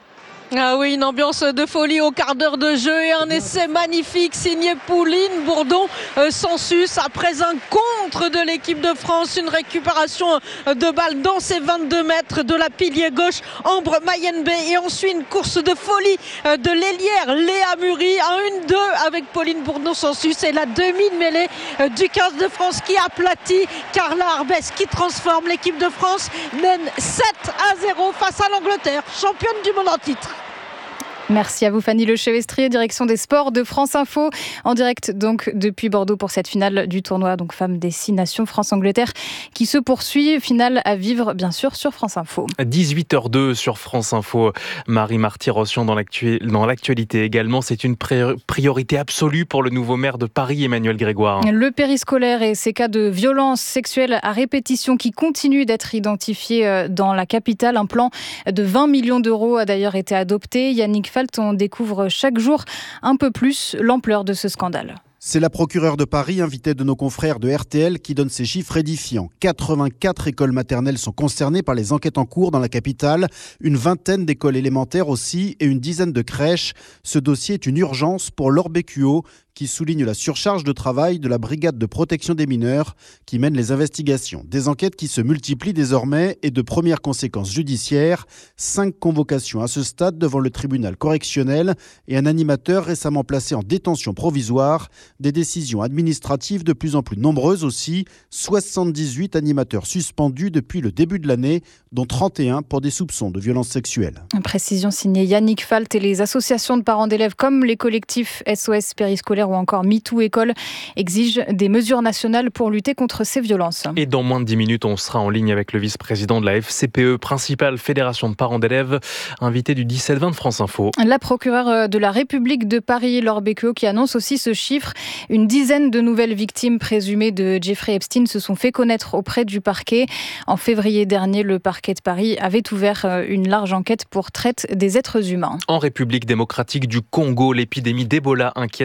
Ah oui, une ambiance de folie au quart d'heure de jeu et un essai magnifique signé Pauline Bourdon euh, Sansus après un contre de l'équipe de France, une récupération de balle dans ses vingt-deux mètres de la pilier gauche Ambre Mayembe et ensuite une course de folie euh, de l'ailière Léa Muri, un un deux avec Pauline Bourdon Sansus et la demi-mêlée euh, du quinze de France qui aplatit Carla Arbès qui transforme l'équipe de France, mène sept à zéro face à l'Angleterre, championne du monde en titre. Merci à vous Fanny Lechevestrier, direction des sports de France Info, en direct donc depuis Bordeaux pour cette finale du tournoi donc Femmes des Six Nations France-Angleterre qui se poursuit, finale à vivre bien sûr sur France Info. dix-huit heures deux sur France Info, Marie Marty-Rossian dans, l'actu... dans l'actualité également, c'est une pré... priorité absolue pour le nouveau maire de Paris, Emmanuel Grégoire. Le périscolaire et ces cas de violences sexuelles à répétition qui continuent d'être identifiés dans la capitale, un plan de vingt millions d'euros a d'ailleurs été adopté. Yannick on découvre chaque jour un peu plus l'ampleur de ce scandale. C'est la procureure de Paris, invitée de nos confrères de R T L, qui donne ces chiffres édifiants. quatre-vingt-quatre écoles maternelles sont concernées par les enquêtes en cours dans la capitale, une vingtaine d'écoles élémentaires aussi et une dizaine de crèches. Ce dossier est une urgence pour Laure Bécuot, qui souligne la surcharge de travail de la brigade de protection des mineurs qui mène les investigations. Des enquêtes qui se multiplient désormais et de premières conséquences judiciaires. Cinq convocations à ce stade devant le tribunal correctionnel et un animateur récemment placé en détention provisoire. Des décisions administratives de plus en plus nombreuses aussi. soixante-dix-huit animateurs suspendus depuis le début de l'année, dont trente et un pour des soupçons de violences sexuelles. Une précision signée Yannick Falt et les associations de parents d'élèves comme les collectifs S O S périscolaire ou encore MeToo École exigent des mesures nationales pour lutter contre ces violences. Et dans moins de dix minutes, on sera en ligne avec le vice-président de la F C P E, principale fédération de parents d'élèves, invité du dix-sept vingt de France Info. La procureure de la République de Paris, Laure Bécuot, qui annonce aussi ce chiffre. Une dizaine de nouvelles victimes présumées de Jeffrey Epstein se sont fait connaître auprès du parquet. En février dernier, le parquet de Paris avait ouvert une large enquête pour traite des êtres humains. En République démocratique du Congo, l'épidémie d'Ebola inquiète les autorités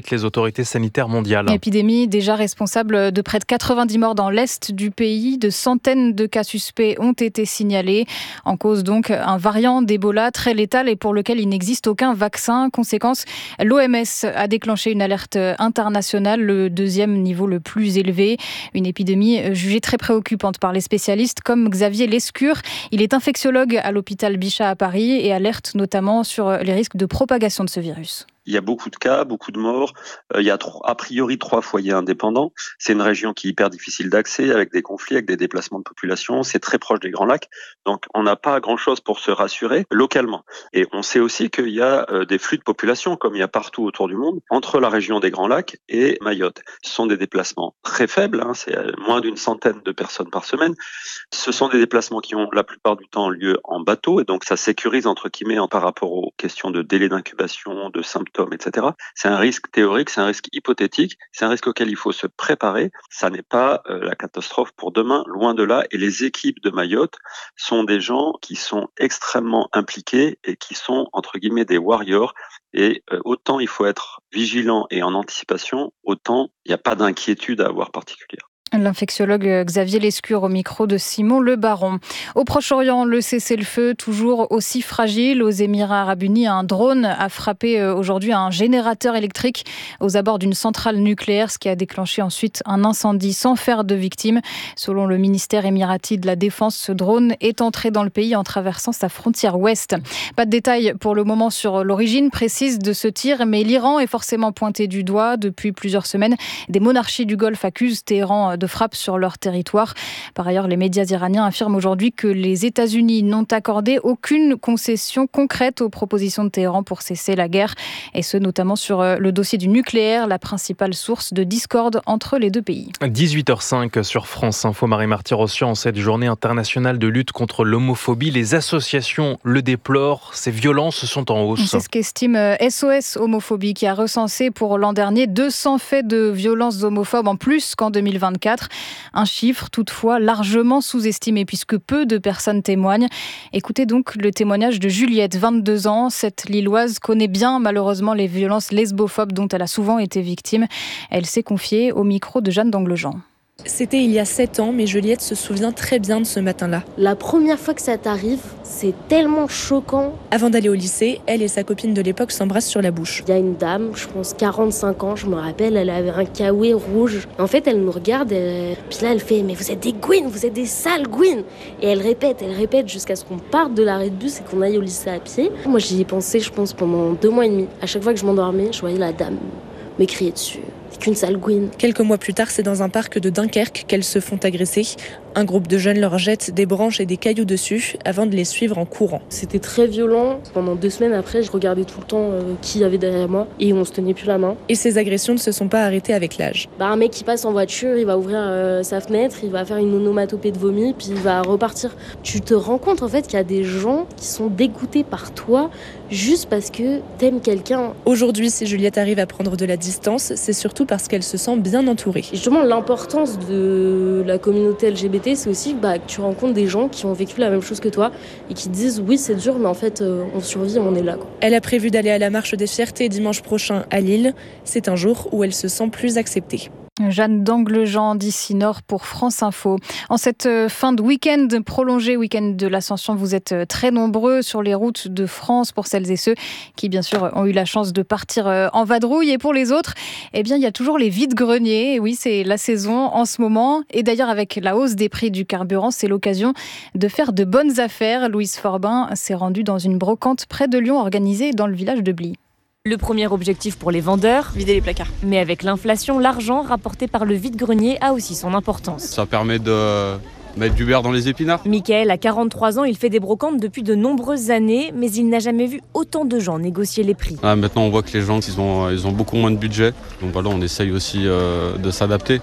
l'autorité sanitaire mondiale. Épidémie déjà responsable de près de quatre-vingt-dix morts dans l'est du pays. De centaines de cas suspects ont été signalés. En cause donc un variant d'Ebola très létal et pour lequel il n'existe aucun vaccin. Conséquence, l'O M S a déclenché une alerte internationale, le deuxième niveau le plus élevé. Une épidémie jugée très préoccupante par les spécialistes comme Xavier Lescure. Il est infectiologue à l'hôpital Bichat à Paris et alerte notamment sur les risques de propagation de ce virus. Il y a beaucoup de cas, beaucoup de morts. Euh, il y a tro- a priori trois foyers indépendants. C'est une région qui est hyper difficile d'accès, avec des conflits, avec des déplacements de population. C'est très proche des Grands Lacs. Donc, on n'a pas grand-chose pour se rassurer localement. Et on sait aussi qu'il y a euh, des flux de population, comme il y a partout autour du monde, entre la région des Grands Lacs et Mayotte. Ce sont des déplacements très faibles. Hein, c'est moins d'une centaine de personnes par semaine. Ce sont des déplacements qui ont la plupart du temps lieu en bateau. Et donc, ça sécurise, entre guillemets, par rapport aux questions de délai d'incubation, de symptômes, et cetera. C'est un risque théorique, c'est un risque hypothétique, c'est un risque auquel il faut se préparer. Ça n'est pas euh, la catastrophe pour demain, loin de là. Et les équipes de Mayotte sont des gens qui sont extrêmement impliqués et qui sont, entre guillemets, des warriors. Et euh, autant il faut être vigilant et en anticipation, autant il n'y a pas d'inquiétude à avoir particulière. L'infectiologue Xavier Lescure au micro de Simon Le Baron. Au Proche-Orient, le cessez-le-feu toujours aussi fragile. Aux Émirats Arabes Unis, un drone a frappé aujourd'hui un générateur électrique aux abords d'une centrale nucléaire, ce qui a déclenché ensuite un incendie sans faire de victimes. Selon le ministère émirati de la Défense, ce drone est entré dans le pays en traversant sa frontière ouest. Pas de détails pour le moment sur l'origine précise de ce tir, mais l'Iran est forcément pointé du doigt. Depuis plusieurs semaines, des monarchies du Golfe accusent Téhéran de frappe sur leur territoire. Par ailleurs, les médias iraniens affirment aujourd'hui que les États-Unis n'ont accordé aucune concession concrète aux propositions de Téhéran pour cesser la guerre, et ce notamment sur le dossier du nucléaire, la principale source de discorde entre les deux pays. dix-huit heures cinq sur France Info, Marie-Marty Rossian, en cette journée internationale de lutte contre l'homophobie. Les associations le déplorent, ces violences sont en hausse. C'est ce qu'estime S O S Homophobie, qui a recensé pour l'an dernier deux cents faits de violences homophobes en plus qu'en deux mille vingt-quatre. Un chiffre toutefois largement sous-estimé puisque peu de personnes témoignent. Écoutez donc le témoignage de Juliette, vingt-deux ans. Cette Lilloise connaît bien malheureusement les violences lesbophobes dont elle a souvent été victime. Elle s'est confiée au micro de Jeanne d'Anglejean. C'était il y a sept ans, mais Juliette se souvient très bien de ce matin-là. La première fois que ça t'arrive, c'est tellement choquant. Avant d'aller au lycée, elle et sa copine de l'époque s'embrassent sur la bouche. Il y a une dame, je pense quarante-cinq ans, je me rappelle, elle avait un kawaii rouge. En fait, elle nous regarde, et... puis là, elle fait « Mais vous êtes des gouines, vous êtes des sales gouines !» Et elle répète, elle répète jusqu'à ce qu'on parte de l'arrêt de bus et qu'on aille au lycée à pied. Moi, j'y ai pensé, je pense, pendant deux mois et demi. À chaque fois que je m'endormais, je voyais la dame m'écrier dessus. Qu'une sale gouine. Quelques mois plus tard, c'est dans un parc de Dunkerque qu'elles se font agresser. Un groupe de jeunes leur jette des branches et des cailloux dessus avant de les suivre en courant. C'était très violent. Pendant deux semaines après, je regardais tout le temps euh, qui y avait derrière moi et on se tenait plus la main. Et ces agressions ne se sont pas arrêtées avec l'âge. Bah, un mec qui passe en voiture, il va ouvrir euh, sa fenêtre, il va faire une onomatopée de vomi, puis il va repartir. Tu te rends compte en fait qu'il y a des gens qui sont dégoûtés par toi juste parce que t'aimes quelqu'un. Aujourd'hui, si Juliette arrive à prendre de la distance, c'est surtout parce qu'elle se sent bien entourée. Et justement, l'importance de la communauté L G B T, c'est aussi bah, que tu rencontres des gens qui ont vécu la même chose que toi et qui te disent oui, c'est dur, mais en fait, euh, on survit, on est là, quoi. Elle a prévu d'aller à la Marche des Fiertés dimanche prochain à Lille. C'est un jour où elle se sent plus acceptée. Jeanne d'Anglejean d'ici Nord pour France Info. En cette fin de week-end prolongé, week-end de l'Ascension, vous êtes très nombreux sur les routes de France pour celles et ceux qui, bien sûr, ont eu la chance de partir en vadrouille. Et pour les autres, eh bien, il y a toujours les vides-greniers. Oui, c'est la saison en ce moment. Et d'ailleurs, avec la hausse des prix du carburant, c'est l'occasion de faire de bonnes affaires. Louise Forbin s'est rendue dans une brocante près de Lyon, organisée dans le village de Bly. Le premier objectif pour les vendeurs, vider les placards. Mais avec l'inflation, l'argent rapporté par le vide-grenier a aussi son importance. Ça permet de mettre du beurre dans les épinards. Mickaël a quarante-trois ans, il fait des brocantes depuis de nombreuses années, mais il n'a jamais vu autant de gens négocier les prix. Ah, maintenant on voit que les gens ils ont, ils ont beaucoup moins de budget, donc voilà, on essaye aussi euh, de s'adapter.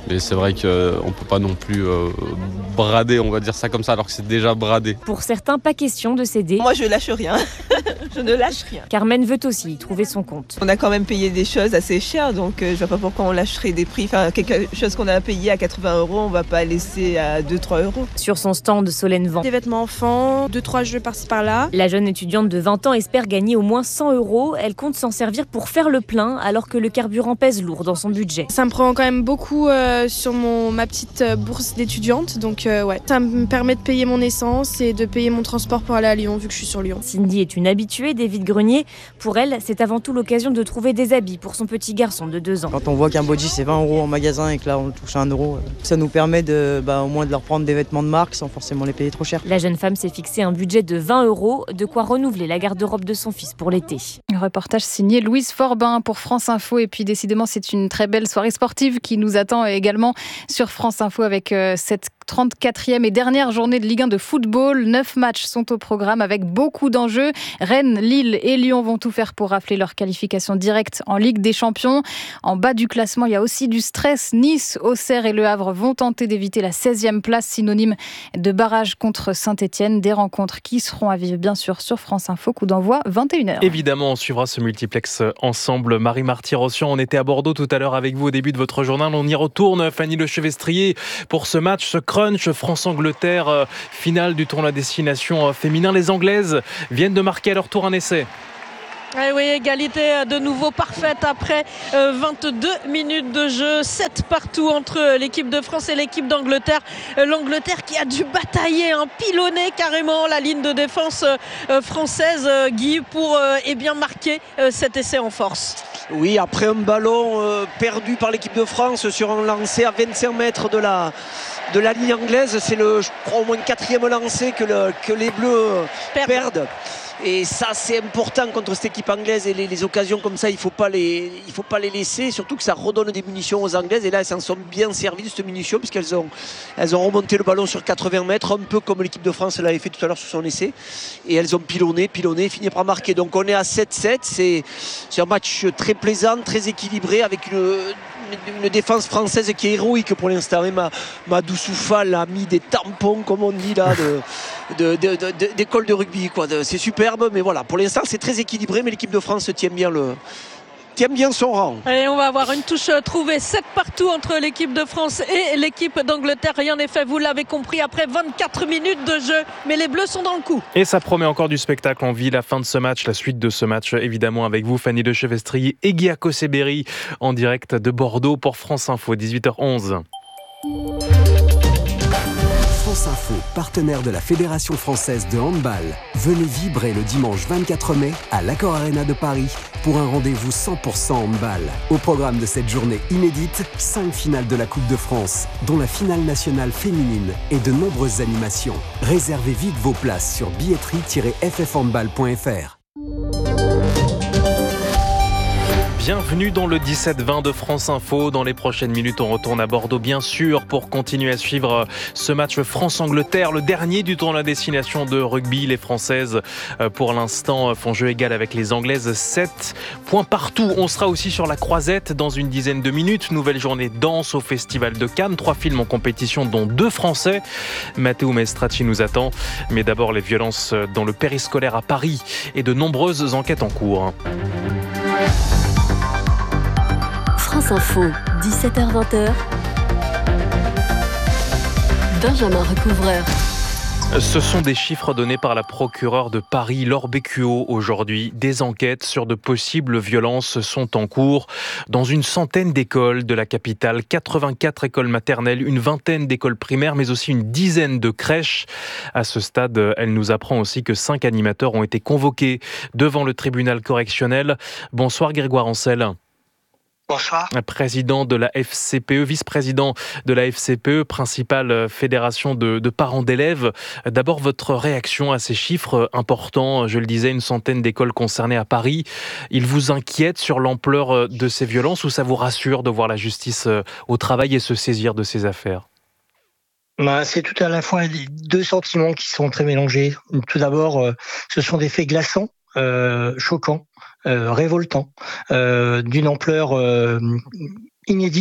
Mais c'est vrai qu'on ne peut pas non plus euh, brader, on va dire ça comme ça, alors que c'est déjà bradé. Pour certains, pas question de céder. Moi, je lâche rien. Je ne lâche rien. Carmen veut aussi y trouver son compte. On a quand même payé des choses assez chères, donc euh, je ne vois pas pourquoi on lâcherait des prix. Enfin, quelque chose qu'on a payé à quatre-vingts euros, on ne va pas laisser à deux à trois euros. Sur son stand, Solène vend des vêtements enfants, deux trois jeux par-ci par-là. La jeune étudiante de vingt ans espère gagner au moins cent euros. Elle compte s'en servir pour faire le plein, alors que le carburant pèse lourd dans son budget. Ça me prend quand même beaucoup euh, sur mon, ma petite bourse d'étudiante, donc euh, ouais. Ça me permet de payer mon essence et de payer mon transport pour aller à Lyon, vu que je suis sur Lyon. Cindy est une habituée des vides-greniers. Pour elle, c'est avant tout l'occasion de trouver des habits pour son petit garçon de deux ans. Quand on voit qu'un body c'est vingt euros en magasin et que là on touche à un euro, ça nous permet de, bah, au moins de leur prendre des vêtements de marque sans forcément les payer trop cher. La jeune femme s'est fixé un budget de vingt euros, de quoi renouveler la garde-robe de son fils pour l'été. Un reportage signé Louise Forbin pour France Info. Et puis décidément, c'est une très belle soirée sportive qui nous attend également sur France Info avec euh, cette trente-quatrième et dernière journée de Ligue un de football. Neuf matchs sont au programme avec beaucoup d'enjeux. Rennes, Lille et Lyon vont tout faire pour rafler leur qualification directe en Ligue des Champions. En bas du classement, il y a aussi du stress. Nice, Auxerre et Le Havre vont tenter d'éviter la seizième place, synonyme de barrage contre Saint-Etienne. Des rencontres qui seront à vivre bien sûr sur France Info. Coup d'envoi vingt et une heures. Évidemment, on suivra ce multiplex ensemble. Marie Marty-Rossian, on était à Bordeaux tout à l'heure avec vous au début de votre journal. On y retourne, Fanny Lechevestrier, pour ce match, ce crunch France-Angleterre, euh, finale du tournoi destination euh, féminin. Les Anglaises viennent de marquer à leur tour un essai. Eh oui, égalité de nouveau parfaite après euh, vingt-deux minutes de jeu, sept partout entre l'équipe de France et l'équipe d'Angleterre. Euh, L'Angleterre qui a dû batailler, hein, pilonner carrément la ligne de défense euh, française, euh, Guy, pour euh, eh bien marquer euh, cet essai en force. Oui, après un ballon euh, perdu par l'équipe de France sur un lancer à vingt-cinq mètres de la, de la ligne anglaise, c'est le, je crois, au moins le quatrième lancer que, le, que les Bleus perdent. perdent. Et ça, c'est important contre cette équipe anglaise. Et les, les occasions comme ça, il ne faut pas les, il faut pas les laisser. Surtout que ça redonne des munitions aux Anglaises. Et là, elles s'en sont bien servies de cette munition, puisqu'elles ont, elles ont remonté le ballon sur quatre-vingts mètres, un peu comme l'équipe de France l'avait fait tout à l'heure sur son essai. Et elles ont pilonné, pilonné, fini par marquer. Donc on est à sept sept. C'est, c'est un match très plaisant, très équilibré, avec une, une défense française qui est héroïque pour l'instant. Et Madou Soufal a mis des tampons, comme on dit là, de, de, de, de, de, d'école de rugby, quoi. De, c'est super. Mais voilà, pour l'instant c'est très équilibré, mais l'équipe de France tient bien, le... tient bien son rang. Et on va avoir une touche trouvée, sept partout entre l'équipe de France et l'équipe d'Angleterre. Rien n'est fait, vous l'avez compris, après vingt-quatre minutes de jeu, mais les Bleus sont dans le coup. Et ça promet encore du spectacle. On vit la fin de ce match, la suite de ce match, évidemment avec vous, Fanny Lechevestrier et Guy Akoseberi, en direct de Bordeaux pour France Info, dix-huit heures onze. France Info, partenaire de la Fédération française de handball. Venez vibrer le dimanche vingt-quatre mai à l'Accor Arena de Paris pour un rendez-vous cent pour cent handball. Au programme de cette journée inédite, cinq finales de la Coupe de France, dont la finale nationale féminine et de nombreuses animations. Réservez vite vos places sur billetterie tiret f f handball point f r. Bienvenue dans le dix-sept vingt de France Info. Dans les prochaines minutes, on retourne à Bordeaux, bien sûr, pour continuer à suivre ce match France-Angleterre, le dernier du tournoi destination de rugby. Les Françaises, pour l'instant, font jeu égal avec les Anglaises. sept points partout. On sera aussi sur la Croisette dans une dizaine de minutes. Nouvelle journée danse au Festival de Cannes. Trois films en compétition, dont deux Français. Matteo Maestracci nous attend. Mais d'abord, les violences dans le périscolaire à Paris et de nombreuses enquêtes en cours. France Info, dix-sept heures vingt. Benjamin Recouvreur. Ce sont des chiffres donnés par la procureure de Paris, Laure Beccuot, aujourd'hui. Des enquêtes sur de possibles violences sont en cours dans une centaine d'écoles de la capitale, quatre-vingt-quatre écoles maternelles, une vingtaine d'écoles primaires, mais aussi une dizaine de crèches. À ce stade, elle nous apprend aussi que cinq animateurs ont été convoqués devant le tribunal correctionnel. Bonsoir Grégoire Ancel. Bonsoir. Président de la F C P E, vice-président de la F C P E, principale fédération de, de parents d'élèves. D'abord, votre réaction à ces chiffres importants. Je le disais, une centaine d'écoles concernées à Paris. Il vous inquiète sur l'ampleur de ces violences ou ça vous rassure de voir la justice au travail et se saisir de ces affaires ? Ben, c'est tout à la fois deux sentiments qui sont très mélangés. Tout d'abord, ce sont des faits glaçants, euh, choquants. Euh, révoltant, euh, d'une ampleur euh, inédite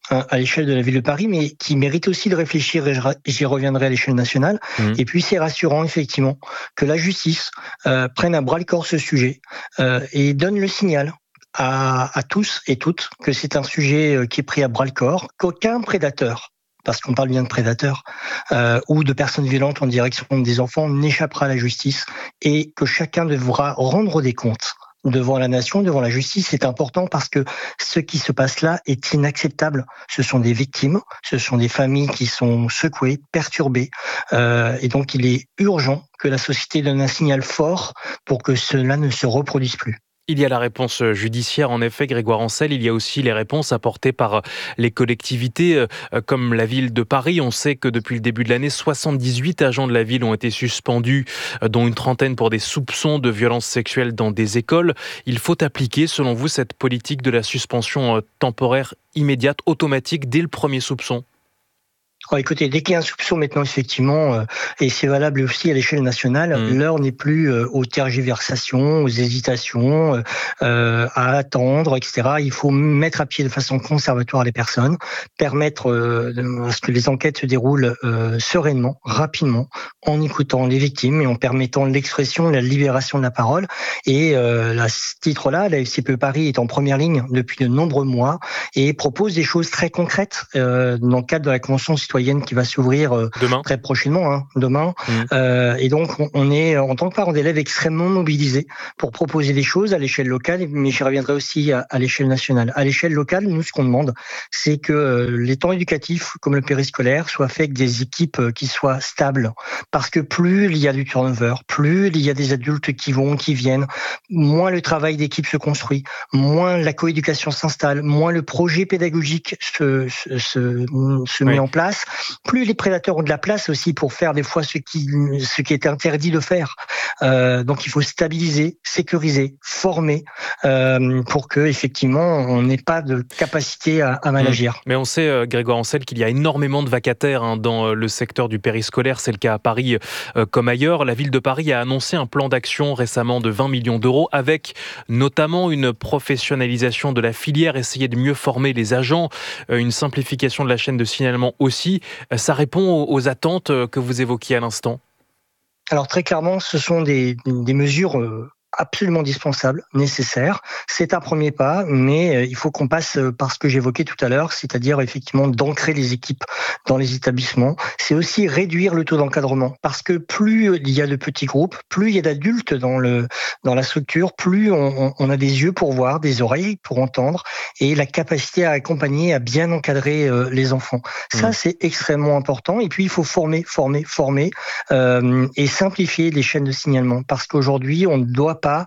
à l'échelle de la ville de Paris, mais qui mérite aussi de réfléchir, et j'y reviendrai à l'échelle nationale. Mmh. Et puis c'est rassurant effectivement que la justice euh, prenne à bras le corps ce sujet euh, et donne le signal à, à tous et toutes que c'est un sujet qui est pris à bras le corps, qu'aucun prédateur, parce qu'on parle bien de prédateurs, euh, ou de personnes violentes en direction des enfants n'échappera à la justice et que chacun devra rendre des comptes devant la nation, devant la justice. C'est important parce que ce qui se passe là est inacceptable. Ce sont des victimes, ce sont des familles qui sont secouées, perturbées, euh, et donc il est urgent que la société donne un signal fort pour que cela ne se reproduise plus. Il y a la réponse judiciaire, en effet, Grégoire Ancel. Il y a aussi les réponses apportées par les collectivités, comme la ville de Paris. On sait que depuis le début de l'année, soixante-dix-huit agents de la ville ont été suspendus, dont une trentaine pour des soupçons de violences sexuelles dans des écoles. Il faut appliquer, selon vous, cette politique de la suspension temporaire immédiate, automatique, dès le premier soupçon ? Alors, écoutez, dès qu'il y a un soupçon maintenant, effectivement, euh, et c'est valable aussi à l'échelle nationale, mmh. l'heure n'est plus euh, aux tergiversations, aux hésitations, euh, à attendre, et cetera. Il faut mettre à pied de façon conservatoire les personnes, permettre euh, à ce que les enquêtes se déroulent euh, sereinement, rapidement, en écoutant les victimes et en permettant l'expression, la libération de la parole. Et euh, à ce titre-là, la F C P E Paris est en première ligne depuis de nombreux mois et propose des choses très concrètes euh, dans le cadre de la Convention citoyenne qui va s'ouvrir euh, très prochainement, hein, demain. Mmh. Euh, et donc, on, on est, en tant que parents d'élèves, extrêmement mobilisés pour proposer des choses à l'échelle locale, mais j'y reviendrai aussi à, à l'échelle nationale. À l'échelle locale, nous, ce qu'on demande, c'est que euh, les temps éducatifs, comme le périscolaire, soient faits avec des équipes euh, qui soient stables. Parce que plus il y a du turnover, plus il y a des adultes qui vont, qui viennent, moins le travail d'équipe se construit, moins la coéducation s'installe, moins le projet pédagogique se, se, se, se oui. met en place. Plus les prédateurs ont de la place aussi pour faire des fois ce qui, ce qui est interdit de faire. Euh, donc il faut stabiliser, sécuriser, former euh, pour que effectivement on n'ait pas de capacité à, à mal agir. Mais on sait, euh, Grégoire Ancel, qu'il y a énormément de vacataires hein, dans le secteur du périscolaire. C'est le cas à Paris euh, comme ailleurs. La ville de Paris a annoncé un plan d'action récemment de vingt millions d'euros avec notamment une professionnalisation de la filière, essayer de mieux former les agents, euh, une simplification de la chaîne de signalement aussi. Ça répond aux attentes que vous évoquiez à l'instant ? Alors très clairement, ce sont des, des mesures absolument indispensable, nécessaire. C'est un premier pas, mais il faut qu'on passe par ce que j'évoquais tout à l'heure, c'est-à-dire effectivement d'ancrer les équipes dans les établissements. C'est aussi réduire le taux d'encadrement, parce que plus il y a de petits groupes, plus il y a d'adultes dans le dans la structure, plus on, on a des yeux pour voir, des oreilles pour entendre, et la capacité à accompagner, à bien encadrer euh, les enfants. Ça, mmh. c'est extrêmement important. Et puis il faut former, former, former euh, et simplifier les chaînes de signalement, parce qu'aujourd'hui on ne doit pas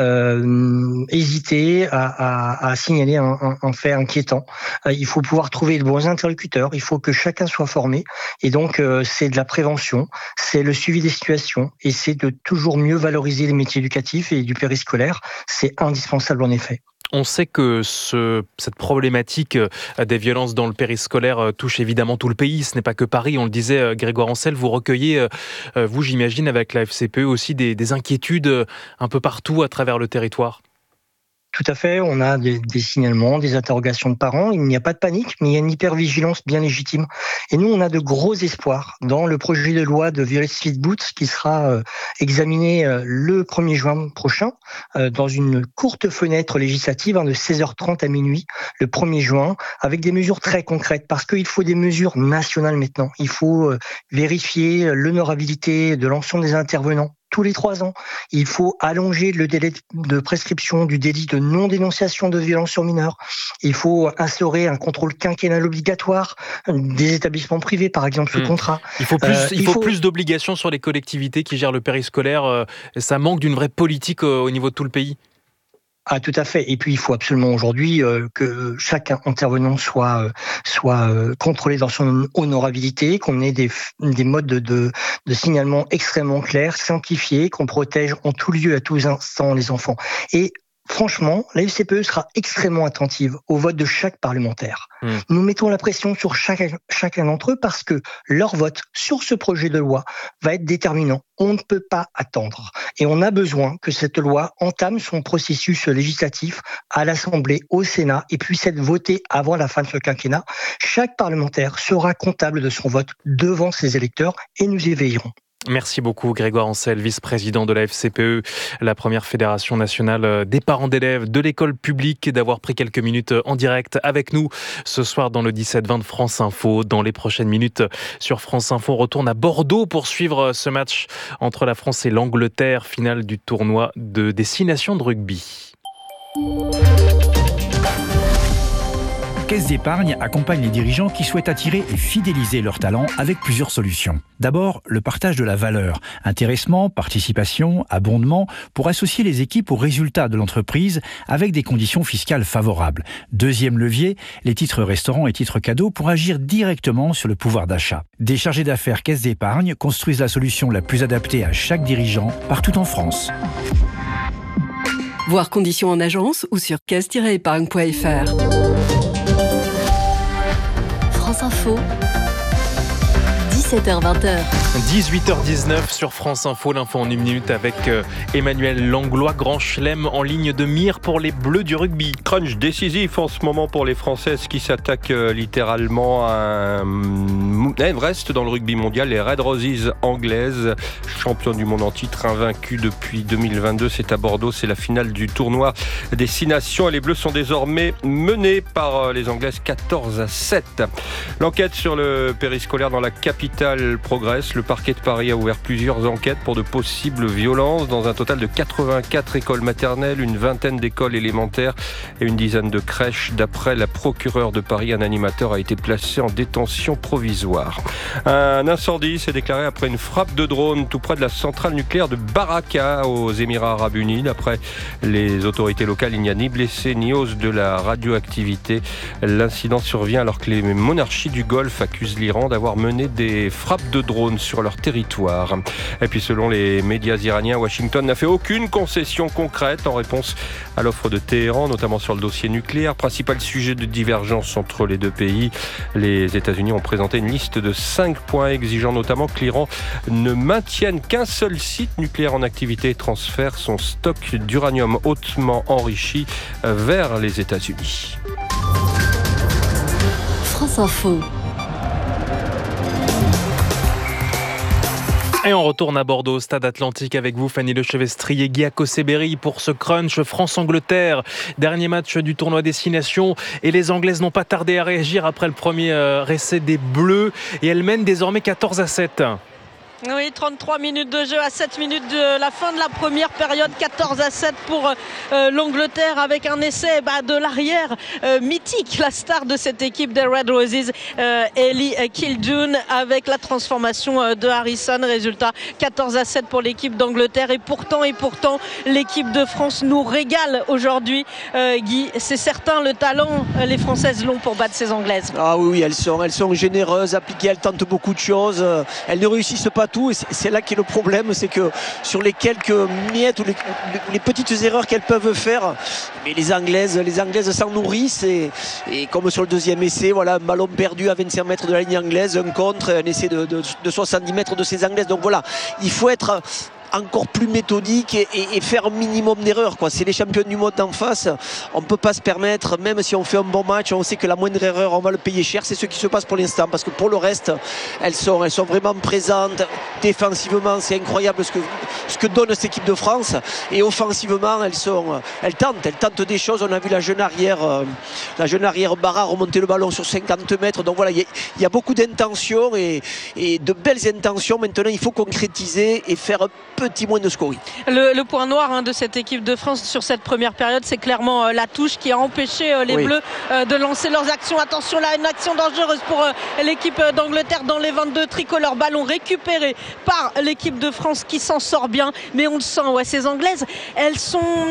euh, hésiter à, à, à signaler un, un, un fait inquiétant. Euh, il faut pouvoir trouver de bons interlocuteurs, il faut que chacun soit formé, et donc euh, c'est de la prévention, c'est le suivi des situations, et c'est de toujours mieux valoriser les métiers éducatifs et du périscolaire. C'est indispensable en effet. On sait que ce, cette problématique des violences dans le périscolaire touche évidemment tout le pays. Ce n'est pas que Paris, on le disait, Grégoire Ancel. Vous recueillez, vous j'imagine, avec la F C P E aussi des, des inquiétudes un peu partout à travers le territoire. Tout à fait, on a des, des signalements, des interrogations de parents. Il n'y a pas de panique, mais il y a une hypervigilance bien légitime. Et nous, on a de gros espoirs dans le projet de loi de Violet Speedboot qui sera euh, examiné euh, le premier juin prochain, euh, dans une courte fenêtre législative hein, de seize heures trente à minuit, le premier juin, avec des mesures très concrètes, parce qu'il faut des mesures nationales maintenant. Il faut euh, vérifier l'honorabilité de l'ensemble des intervenants tous les trois ans. Il faut allonger le délai de prescription du délit de non-dénonciation de violence sur mineurs. Il faut instaurer un contrôle quinquennal obligatoire des établissements privés, par exemple, sous mmh. contrat. Il faut plus, euh, il, il faut, faut plus d'obligations sur les collectivités qui gèrent le périscolaire. Ça manque d'une vraie politique au niveau de tout le pays. Ah, tout à fait. Et puis, il faut absolument aujourd'hui euh, que chaque intervenant soit euh, soit euh, contrôlé dans son honorabilité, qu'on ait des des modes de, de de signalement extrêmement clairs, simplifiés, qu'on protège en tout lieu, à tous instants les enfants. Et franchement, la F C P E sera extrêmement attentive au vote de chaque parlementaire. Mmh. Nous mettons la pression sur chacun, chacun d'entre eux parce que leur vote sur ce projet de loi va être déterminant. On ne peut pas attendre. Et on a besoin que cette loi entame son processus législatif à l'Assemblée, au Sénat, et puisse être votée avant la fin de ce quinquennat. Chaque parlementaire sera comptable de son vote devant ses électeurs et nous y veillerons. Merci beaucoup Grégoire Ancel, vice-président de la F C P E, la première fédération nationale des parents d'élèves de l'école publique, d'avoir pris quelques minutes en direct avec nous ce soir dans le dix-sept vingt de France Info. Dans les prochaines minutes sur France Info, on retourne à Bordeaux pour suivre ce match entre la France et l'Angleterre, finale du tournoi de destination de rugby. Caisse d'épargne accompagne les dirigeants qui souhaitent attirer et fidéliser leurs talents avec plusieurs solutions. D'abord, le partage de la valeur, intéressement, participation, abondement, pour associer les équipes aux résultats de l'entreprise avec des conditions fiscales favorables. Deuxième levier, les titres restaurants et titres cadeaux pour agir directement sur le pouvoir d'achat. Des chargés d'affaires Caisse d'épargne construisent la solution la plus adaptée à chaque dirigeant partout en France. Voir conditions en agence ou sur caisse tiret épargne point f r. France Info, dix-sept heures vingt. dix-huit heures dix-neuf sur France Info, l'info en une minute avec Emmanuel Langlois, grand chelem en ligne de mire pour les Bleus du rugby. Crunch décisif en ce moment pour les Françaises qui s'attaquent littéralement à un Everest dans le rugby mondial. Les Red Roses anglaises, championnes du monde en titre, invaincues depuis deux mille vingt-deux. C'est à Bordeaux, c'est la finale du tournoi des Six Nations et les Bleus sont désormais menés par les Anglaises quatorze à sept. L'enquête sur le périscolaire dans la capitale progresse. Le parquet de Paris a ouvert plusieurs enquêtes pour de possibles violences dans un total de quatre-vingt-quatre écoles maternelles, une vingtaine d'écoles élémentaires et une dizaine de crèches. D'après la procureure de Paris, un animateur a été placé en détention provisoire. Un incendie s'est déclaré après une frappe de drone tout près de la centrale nucléaire de Baraka aux Émirats Arabes Unis. D'après les autorités locales, il n'y a ni blessés ni hausse de la radioactivité. L'incident survient alors que les monarchies du Golfe accusent l'Iran d'avoir mené des frappes de drones sur leur territoire. Et puis selon les médias iraniens, Washington n'a fait aucune concession concrète en réponse à l'offre de Téhéran, notamment sur le dossier nucléaire. Principal sujet de divergence entre les deux pays. Les États-Unis ont présenté une liste de cinq points exigeant notamment que l'Iran ne maintienne qu'un seul site nucléaire en activité et transfère son stock d'uranium hautement enrichi vers les États-Unis. France Info. Et on retourne à Bordeaux, Stade Atlantique avec vous, Fanny Lechevestri et Guy Akoseberi pour ce crunch France-Angleterre. Dernier match du tournoi Destination et les Anglaises n'ont pas tardé à réagir après le premier essai des Bleus et elles mènent désormais quatorze à sept. Oui, trente-trois minutes de jeu à sept minutes de la fin de la première période, quatorze à sept pour euh, l'Angleterre avec un essai bah, de l'arrière euh, mythique, la star de cette équipe des Red Roses, euh, Ellie Kildune, avec la transformation euh, de Harrison. Résultat, quatorze à sept pour l'équipe d'Angleterre et pourtant, et pourtant, l'équipe de France nous régale aujourd'hui. Euh, Guy, c'est certain, le talent, euh, les Françaises l'ont pour battre ces Anglaises. Ah oui, oui, elles sont, elles sont généreuses, appliquées, elles tentent beaucoup de choses, elles ne réussissent pas tout et c'est là qu'est le problème, c'est que sur les quelques miettes ou les, les petites erreurs qu'elles peuvent faire, mais les Anglaises les Anglaises s'en nourrissent et, et comme sur le deuxième essai, voilà, un ballon perdu à vingt-cinq mètres de la ligne anglaise, un contre, un essai de, de, de soixante-dix mètres de ces Anglaises, donc voilà, il faut être encore plus méthodique et, et, et faire un minimum d'erreurs, quoi. C'est les champions du monde en face, on ne peut pas se permettre, même si on fait un bon match, on sait que la moindre erreur on va le payer cher. C'est ce qui se passe pour l'instant, parce que pour le reste elles sont, elles sont vraiment présentes défensivement. C'est incroyable ce que, ce que donne cette équipe de France, et offensivement elles, sont, elles tentent elles tentent des choses. On a vu la jeune arrière euh, la jeune arrière Barra remonter le ballon sur cinquante mètres, donc voilà, il y, y a beaucoup d'intentions et, et de belles intentions. Maintenant il faut concrétiser et faire un petit moins de scoring. Le, le point noir hein, de cette équipe de France sur cette première période, c'est clairement euh, la touche qui a empêché euh, les oui. Bleus euh, de lancer leurs actions. Attention là, une action dangereuse pour euh, l'équipe d'Angleterre dans les vingt-deux tricolores. Ballon récupéré par l'équipe de France qui s'en sort bien, mais on le sent, ouais, ces Anglaises, elles sont...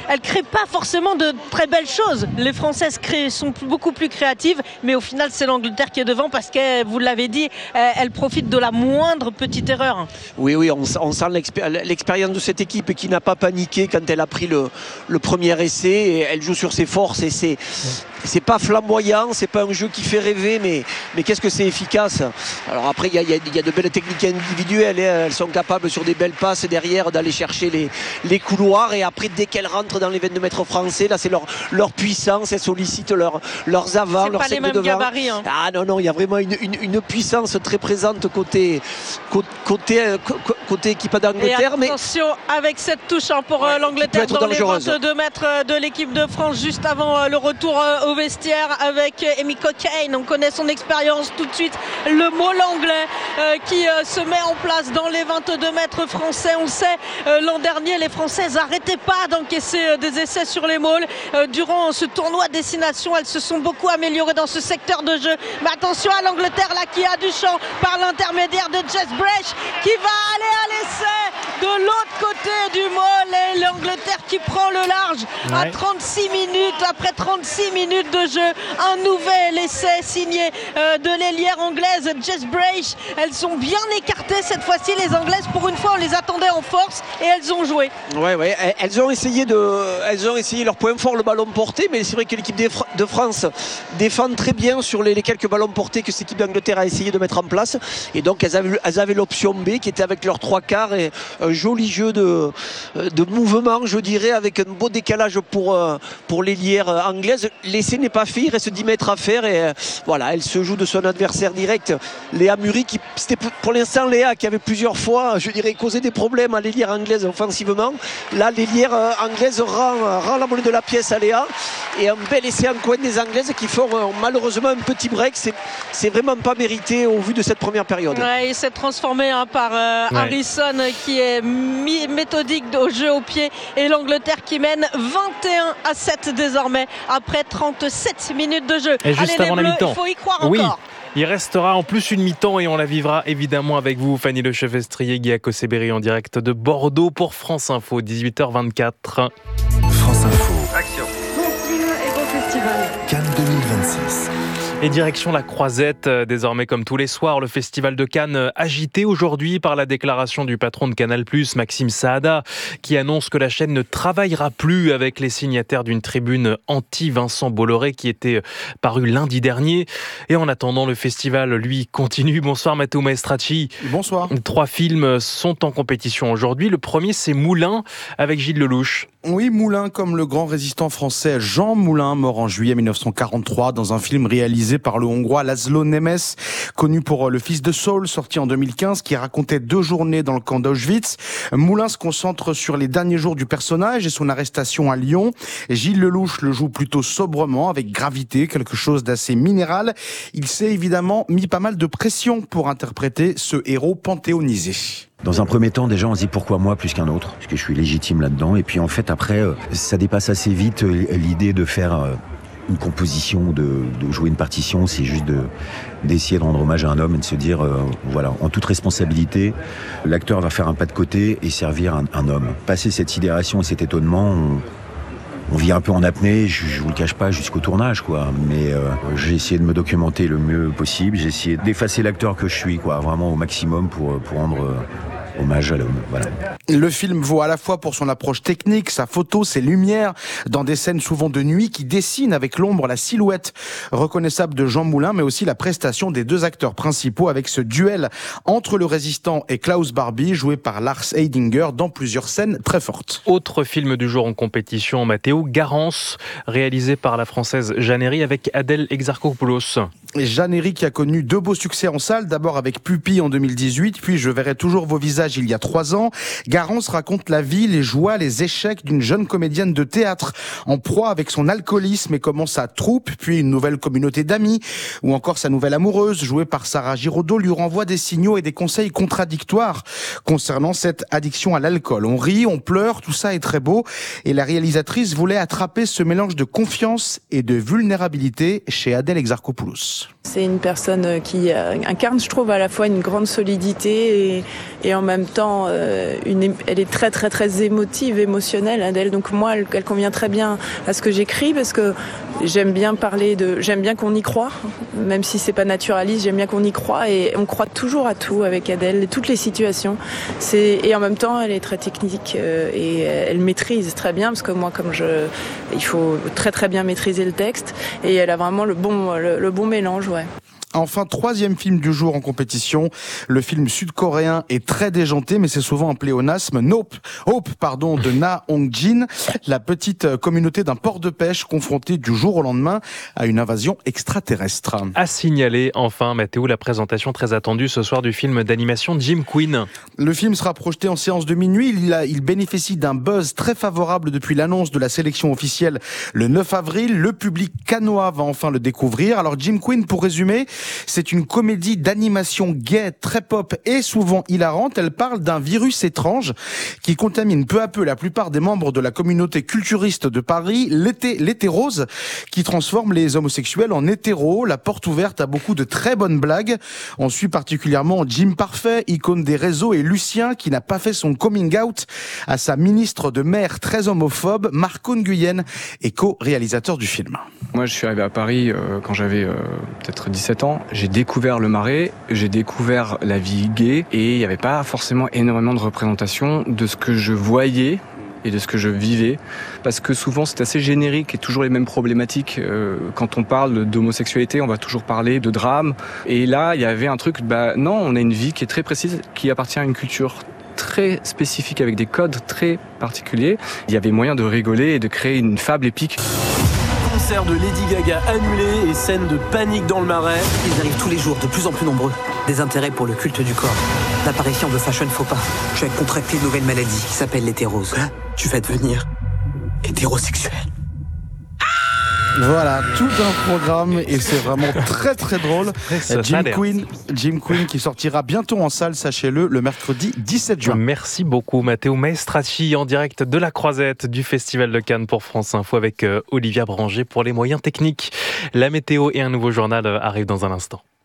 elle crée pas forcément de très belles choses. Les Françaises créent, sont beaucoup plus créatives, mais au final c'est l'Angleterre qui est devant parce que, vous l'avez dit, elle profite de la moindre petite erreur. Oui, oui, on, on sent l'expé- l'expérience de cette équipe qui n'a pas paniqué quand elle a pris le, le premier essai. Et elle joue sur ses forces et c'est, c'est pas flamboyant, c'est pas un jeu qui fait rêver, mais, mais qu'est-ce que c'est efficace. Alors après, il y a, y, a, y a de belles techniques individuelles, hein. Elles sont capables sur des belles passes derrière d'aller chercher les, les couloirs, et après, dès qu'elles rentrent dans les vingt-deux mètres français, là c'est leur, leur puissance, elles sollicitent leur, leurs avants, c'est leurs pas les mêmes de devant. gabarits, hein. Ah non, non, il y a vraiment une, une, une puissance très présente côté, côté, côté équipe d'Angleterre. Et attention mais... avec cette touche hein, pour ouais, l'Angleterre dans dangereuse. Les vingt-deux mètres de l'équipe de France, juste avant le retour au vestiaire avec Amy Cockain. On connaît son expérience tout de suite. Le mot l'anglais euh, qui euh, se met en place dans les vingt-deux mètres français. On le sait, euh, l'an dernier, les Françaises n'arrêtaient pas d'encaisser euh, des essais sur les mauls. Euh, durant ce tournoi à destination, elles se sont beaucoup améliorées dans ce secteur de jeu. Mais attention à l'Angleterre là qui a du champ par l'intermédiaire de Jess Brash qui va aller à l'essai de l'autre côté du môle. Et l'Angleterre qui prend le large ouais. à trente-six minutes. Après trente-six minutes de jeu, un nouvel essai signé euh, de l'ailière anglaise Jess Brash. Elles sont bien écartées cette fois-ci, les Anglaises. Pour une fois, on les attendait en force et elles ont joué. Ouais, ouais. Elles ont essayé de, elles ont essayé leur point fort, le ballon porté, mais c'est vrai que l'équipe de France défend très bien sur les, les quelques ballons portés que cette équipe d'Angleterre a essayé de mettre en place. Et donc, elles avaient, elles avaient l'option B qui était avec leurs trois quarts et un joli jeu de, de mouvement, je dirais, avec un beau décalage pour, pour l'ailière anglaise. L'essai n'est pas fait, il reste dix mètres à faire et voilà, elle se joue de son adversaire direct, Léa Muri, qui c'était pour l'instant Léa qui avait plusieurs fois, je dirais, causé des problèmes à l'ailière anglaise offensivement. Là, l'ailière anglaise rend, rend la monnaie de la pièce à Léa et un bel essai en coin des Anglaises qui font malheureusement un petit break. C'est, c'est vraiment pas mérité au vu de cette première période. Ouais, il s'est transformé hein, par euh, ouais. Harrison qui est mi- méthodique au jeu au pied et l'Angleterre qui mène vingt et un à sept désormais après trente-sept minutes de jeu. Et juste Allez, avant les Bleus, la mi-temps. Il faut y croire oui. encore. Il restera en plus une mi-temps et on la vivra évidemment avec vous, Fanny Lechevestrier, Guy Acossé-Berry en direct de Bordeaux pour France Info, dix-huit heures vingt-quatre. France Info. Action. Bon climat et bon festival. Cannes deux mille vingt-six. Et direction la Croisette, désormais comme tous les soirs, le festival de Cannes agité aujourd'hui par la déclaration du patron de Canal+, Maxime Saada, qui annonce que la chaîne ne travaillera plus avec les signataires d'une tribune anti-Vincent Bolloré qui était parue lundi dernier. Et en attendant, le festival, lui, continue. Bonsoir Matteo Maestracci. Bonsoir. Trois films sont en compétition aujourd'hui. Le premier, c'est Moulin, avec Gilles Lelouch. Oui, Moulin, comme le grand résistant français Jean Moulin, mort en juillet mille neuf cent quarante-trois dans un film réalisé par le Hongrois Laszlo Nemes, connu pour Le Fils de Saul, sorti en deux mille quinze, qui racontait deux journées dans le camp d'Auschwitz. Moulin se concentre sur les derniers jours du personnage et son arrestation à Lyon. Gilles Lelouch le joue plutôt sobrement, avec gravité, quelque chose d'assez minéral. Il s'est évidemment mis pas mal de pression pour interpréter ce héros panthéonisé. Dans un premier temps, déjà, on se dit pourquoi moi plus qu'un autre, parce que je suis légitime là-dedans. Et puis en fait, après, ça dépasse assez vite l'idée de faire une composition, de, de jouer une partition. C'est juste de, d'essayer de rendre hommage à un homme et de se dire, euh, voilà, en toute responsabilité, l'acteur va faire un pas de côté et servir un, un homme. Passer cette sidération et cet étonnement, on, on vit un peu en apnée, je, je vous le cache pas, jusqu'au tournage, quoi. Mais euh, j'ai essayé de me documenter le mieux possible. J'ai essayé d'effacer l'acteur que je suis, quoi, vraiment au maximum pour, pour rendre euh, hommage à l'homme. Voilà. Le film vaut à la fois pour son approche technique, sa photo, ses lumières, dans des scènes souvent de nuit qui dessinent avec l'ombre la silhouette reconnaissable de Jean Moulin, mais aussi la prestation des deux acteurs principaux avec ce duel entre le résistant et Klaus Barbie, joué par Lars Heidinger dans plusieurs scènes très fortes. Autre film du jour en compétition, Matteo, Garance, réalisé par la française Jeanne Herry avec Adèle Exarchopoulos. Et Jeanne Herry qui a connu deux beaux succès en salle, d'abord avec Pupille en deux mille dix-huit, puis Je verrai toujours vos visages il y a trois ans. Garance raconte la vie, les joies, les échecs d'une jeune comédienne de théâtre en proie avec son alcoolisme et comment sa troupe, puis une nouvelle communauté d'amis, ou encore sa nouvelle amoureuse, jouée par Sarah Giraudot, lui renvoie des signaux et des conseils contradictoires concernant cette addiction à l'alcool. On rit, on pleure, tout ça est très beau, et la réalisatrice voulait attraper ce mélange de confiance et de vulnérabilité chez Adèle Exarchopoulos. Laurence. C'est une personne qui incarne, je trouve, à la fois une grande solidité et, et en même temps, euh, une, elle est très très très émotive, émotionnelle, Adèle. Donc moi, elle, elle convient très bien à ce que j'écris parce que j'aime bien parler de, j'aime bien qu'on y croit, même si c'est pas naturaliste, j'aime bien qu'on y croit et on croit toujours à tout avec Adèle, toutes les situations. C'est, et en même temps, elle est très technique euh, et elle maîtrise très bien parce que moi, comme je, il faut très très bien maîtriser le texte et elle a vraiment le bon le, le bon mélange, ouais. Enfin, troisième film du jour en compétition. Le film sud-coréen est très déjanté, mais c'est souvent un pléonasme. Nope, Hope, pardon, de Na Hong-jin, la petite communauté d'un port de pêche confrontée du jour au lendemain à une invasion extraterrestre. À signaler, enfin, Mathéo, la présentation très attendue ce soir du film d'animation Jim Queen. Le film sera projeté en séance de minuit. Il, a, il bénéficie d'un buzz très favorable depuis l'annonce de la sélection officielle le neuf avril. Le public cannois va enfin le découvrir. Alors, Jim Queen, pour résumer, c'est une comédie d'animation gaie, très pop et souvent hilarante. Elle parle d'un virus étrange qui contamine peu à peu la plupart des membres de la communauté culturiste de Paris, l'été, l'hétérose, qui transforme les homosexuels en hétéros. La porte ouverte à beaucoup de très bonnes blagues. On suit particulièrement Jim Parfait, icône des réseaux, et Lucien, qui n'a pas fait son coming out à sa ministre de mer très homophobe, Marco Nguyen, et co-réalisateur du film. Moi, je suis arrivé à Paris euh, quand j'avais euh, peut-être dix-sept ans. J'ai découvert le Marais, j'ai découvert la vie gay et il n'y avait pas forcément énormément de représentation de ce que je voyais et de ce que je vivais, parce que souvent c'est assez générique et toujours les mêmes problématiques. Euh, quand on parle d'homosexualité, on va toujours parler de drame. Et là, il y avait un truc, bah non, on a une vie qui est très précise, qui appartient à une culture très spécifique avec des codes très particuliers. Il y avait moyen de rigoler et de créer une fable épique. Concert de Lady Gaga annulé et scène de panique dans le Marais. Ils arrivent tous les jours, de plus en plus nombreux. Des intérêts pour le culte du corps. L'apparition de fashion faux pas. Je vais contracter une nouvelle maladie qui s'appelle l'hétérose. Tu vas devenir hétérosexuel. Voilà, tout un programme et c'est vraiment très très drôle. Jim Queen, Jim Queen qui sortira bientôt en salle, sachez-le, le mercredi dix-sept juin. Merci beaucoup Matteo Maestracci en direct de la Croisette du Festival de Cannes pour France Info avec Olivia Branger pour les moyens techniques. La météo et un nouveau journal arrivent dans un instant.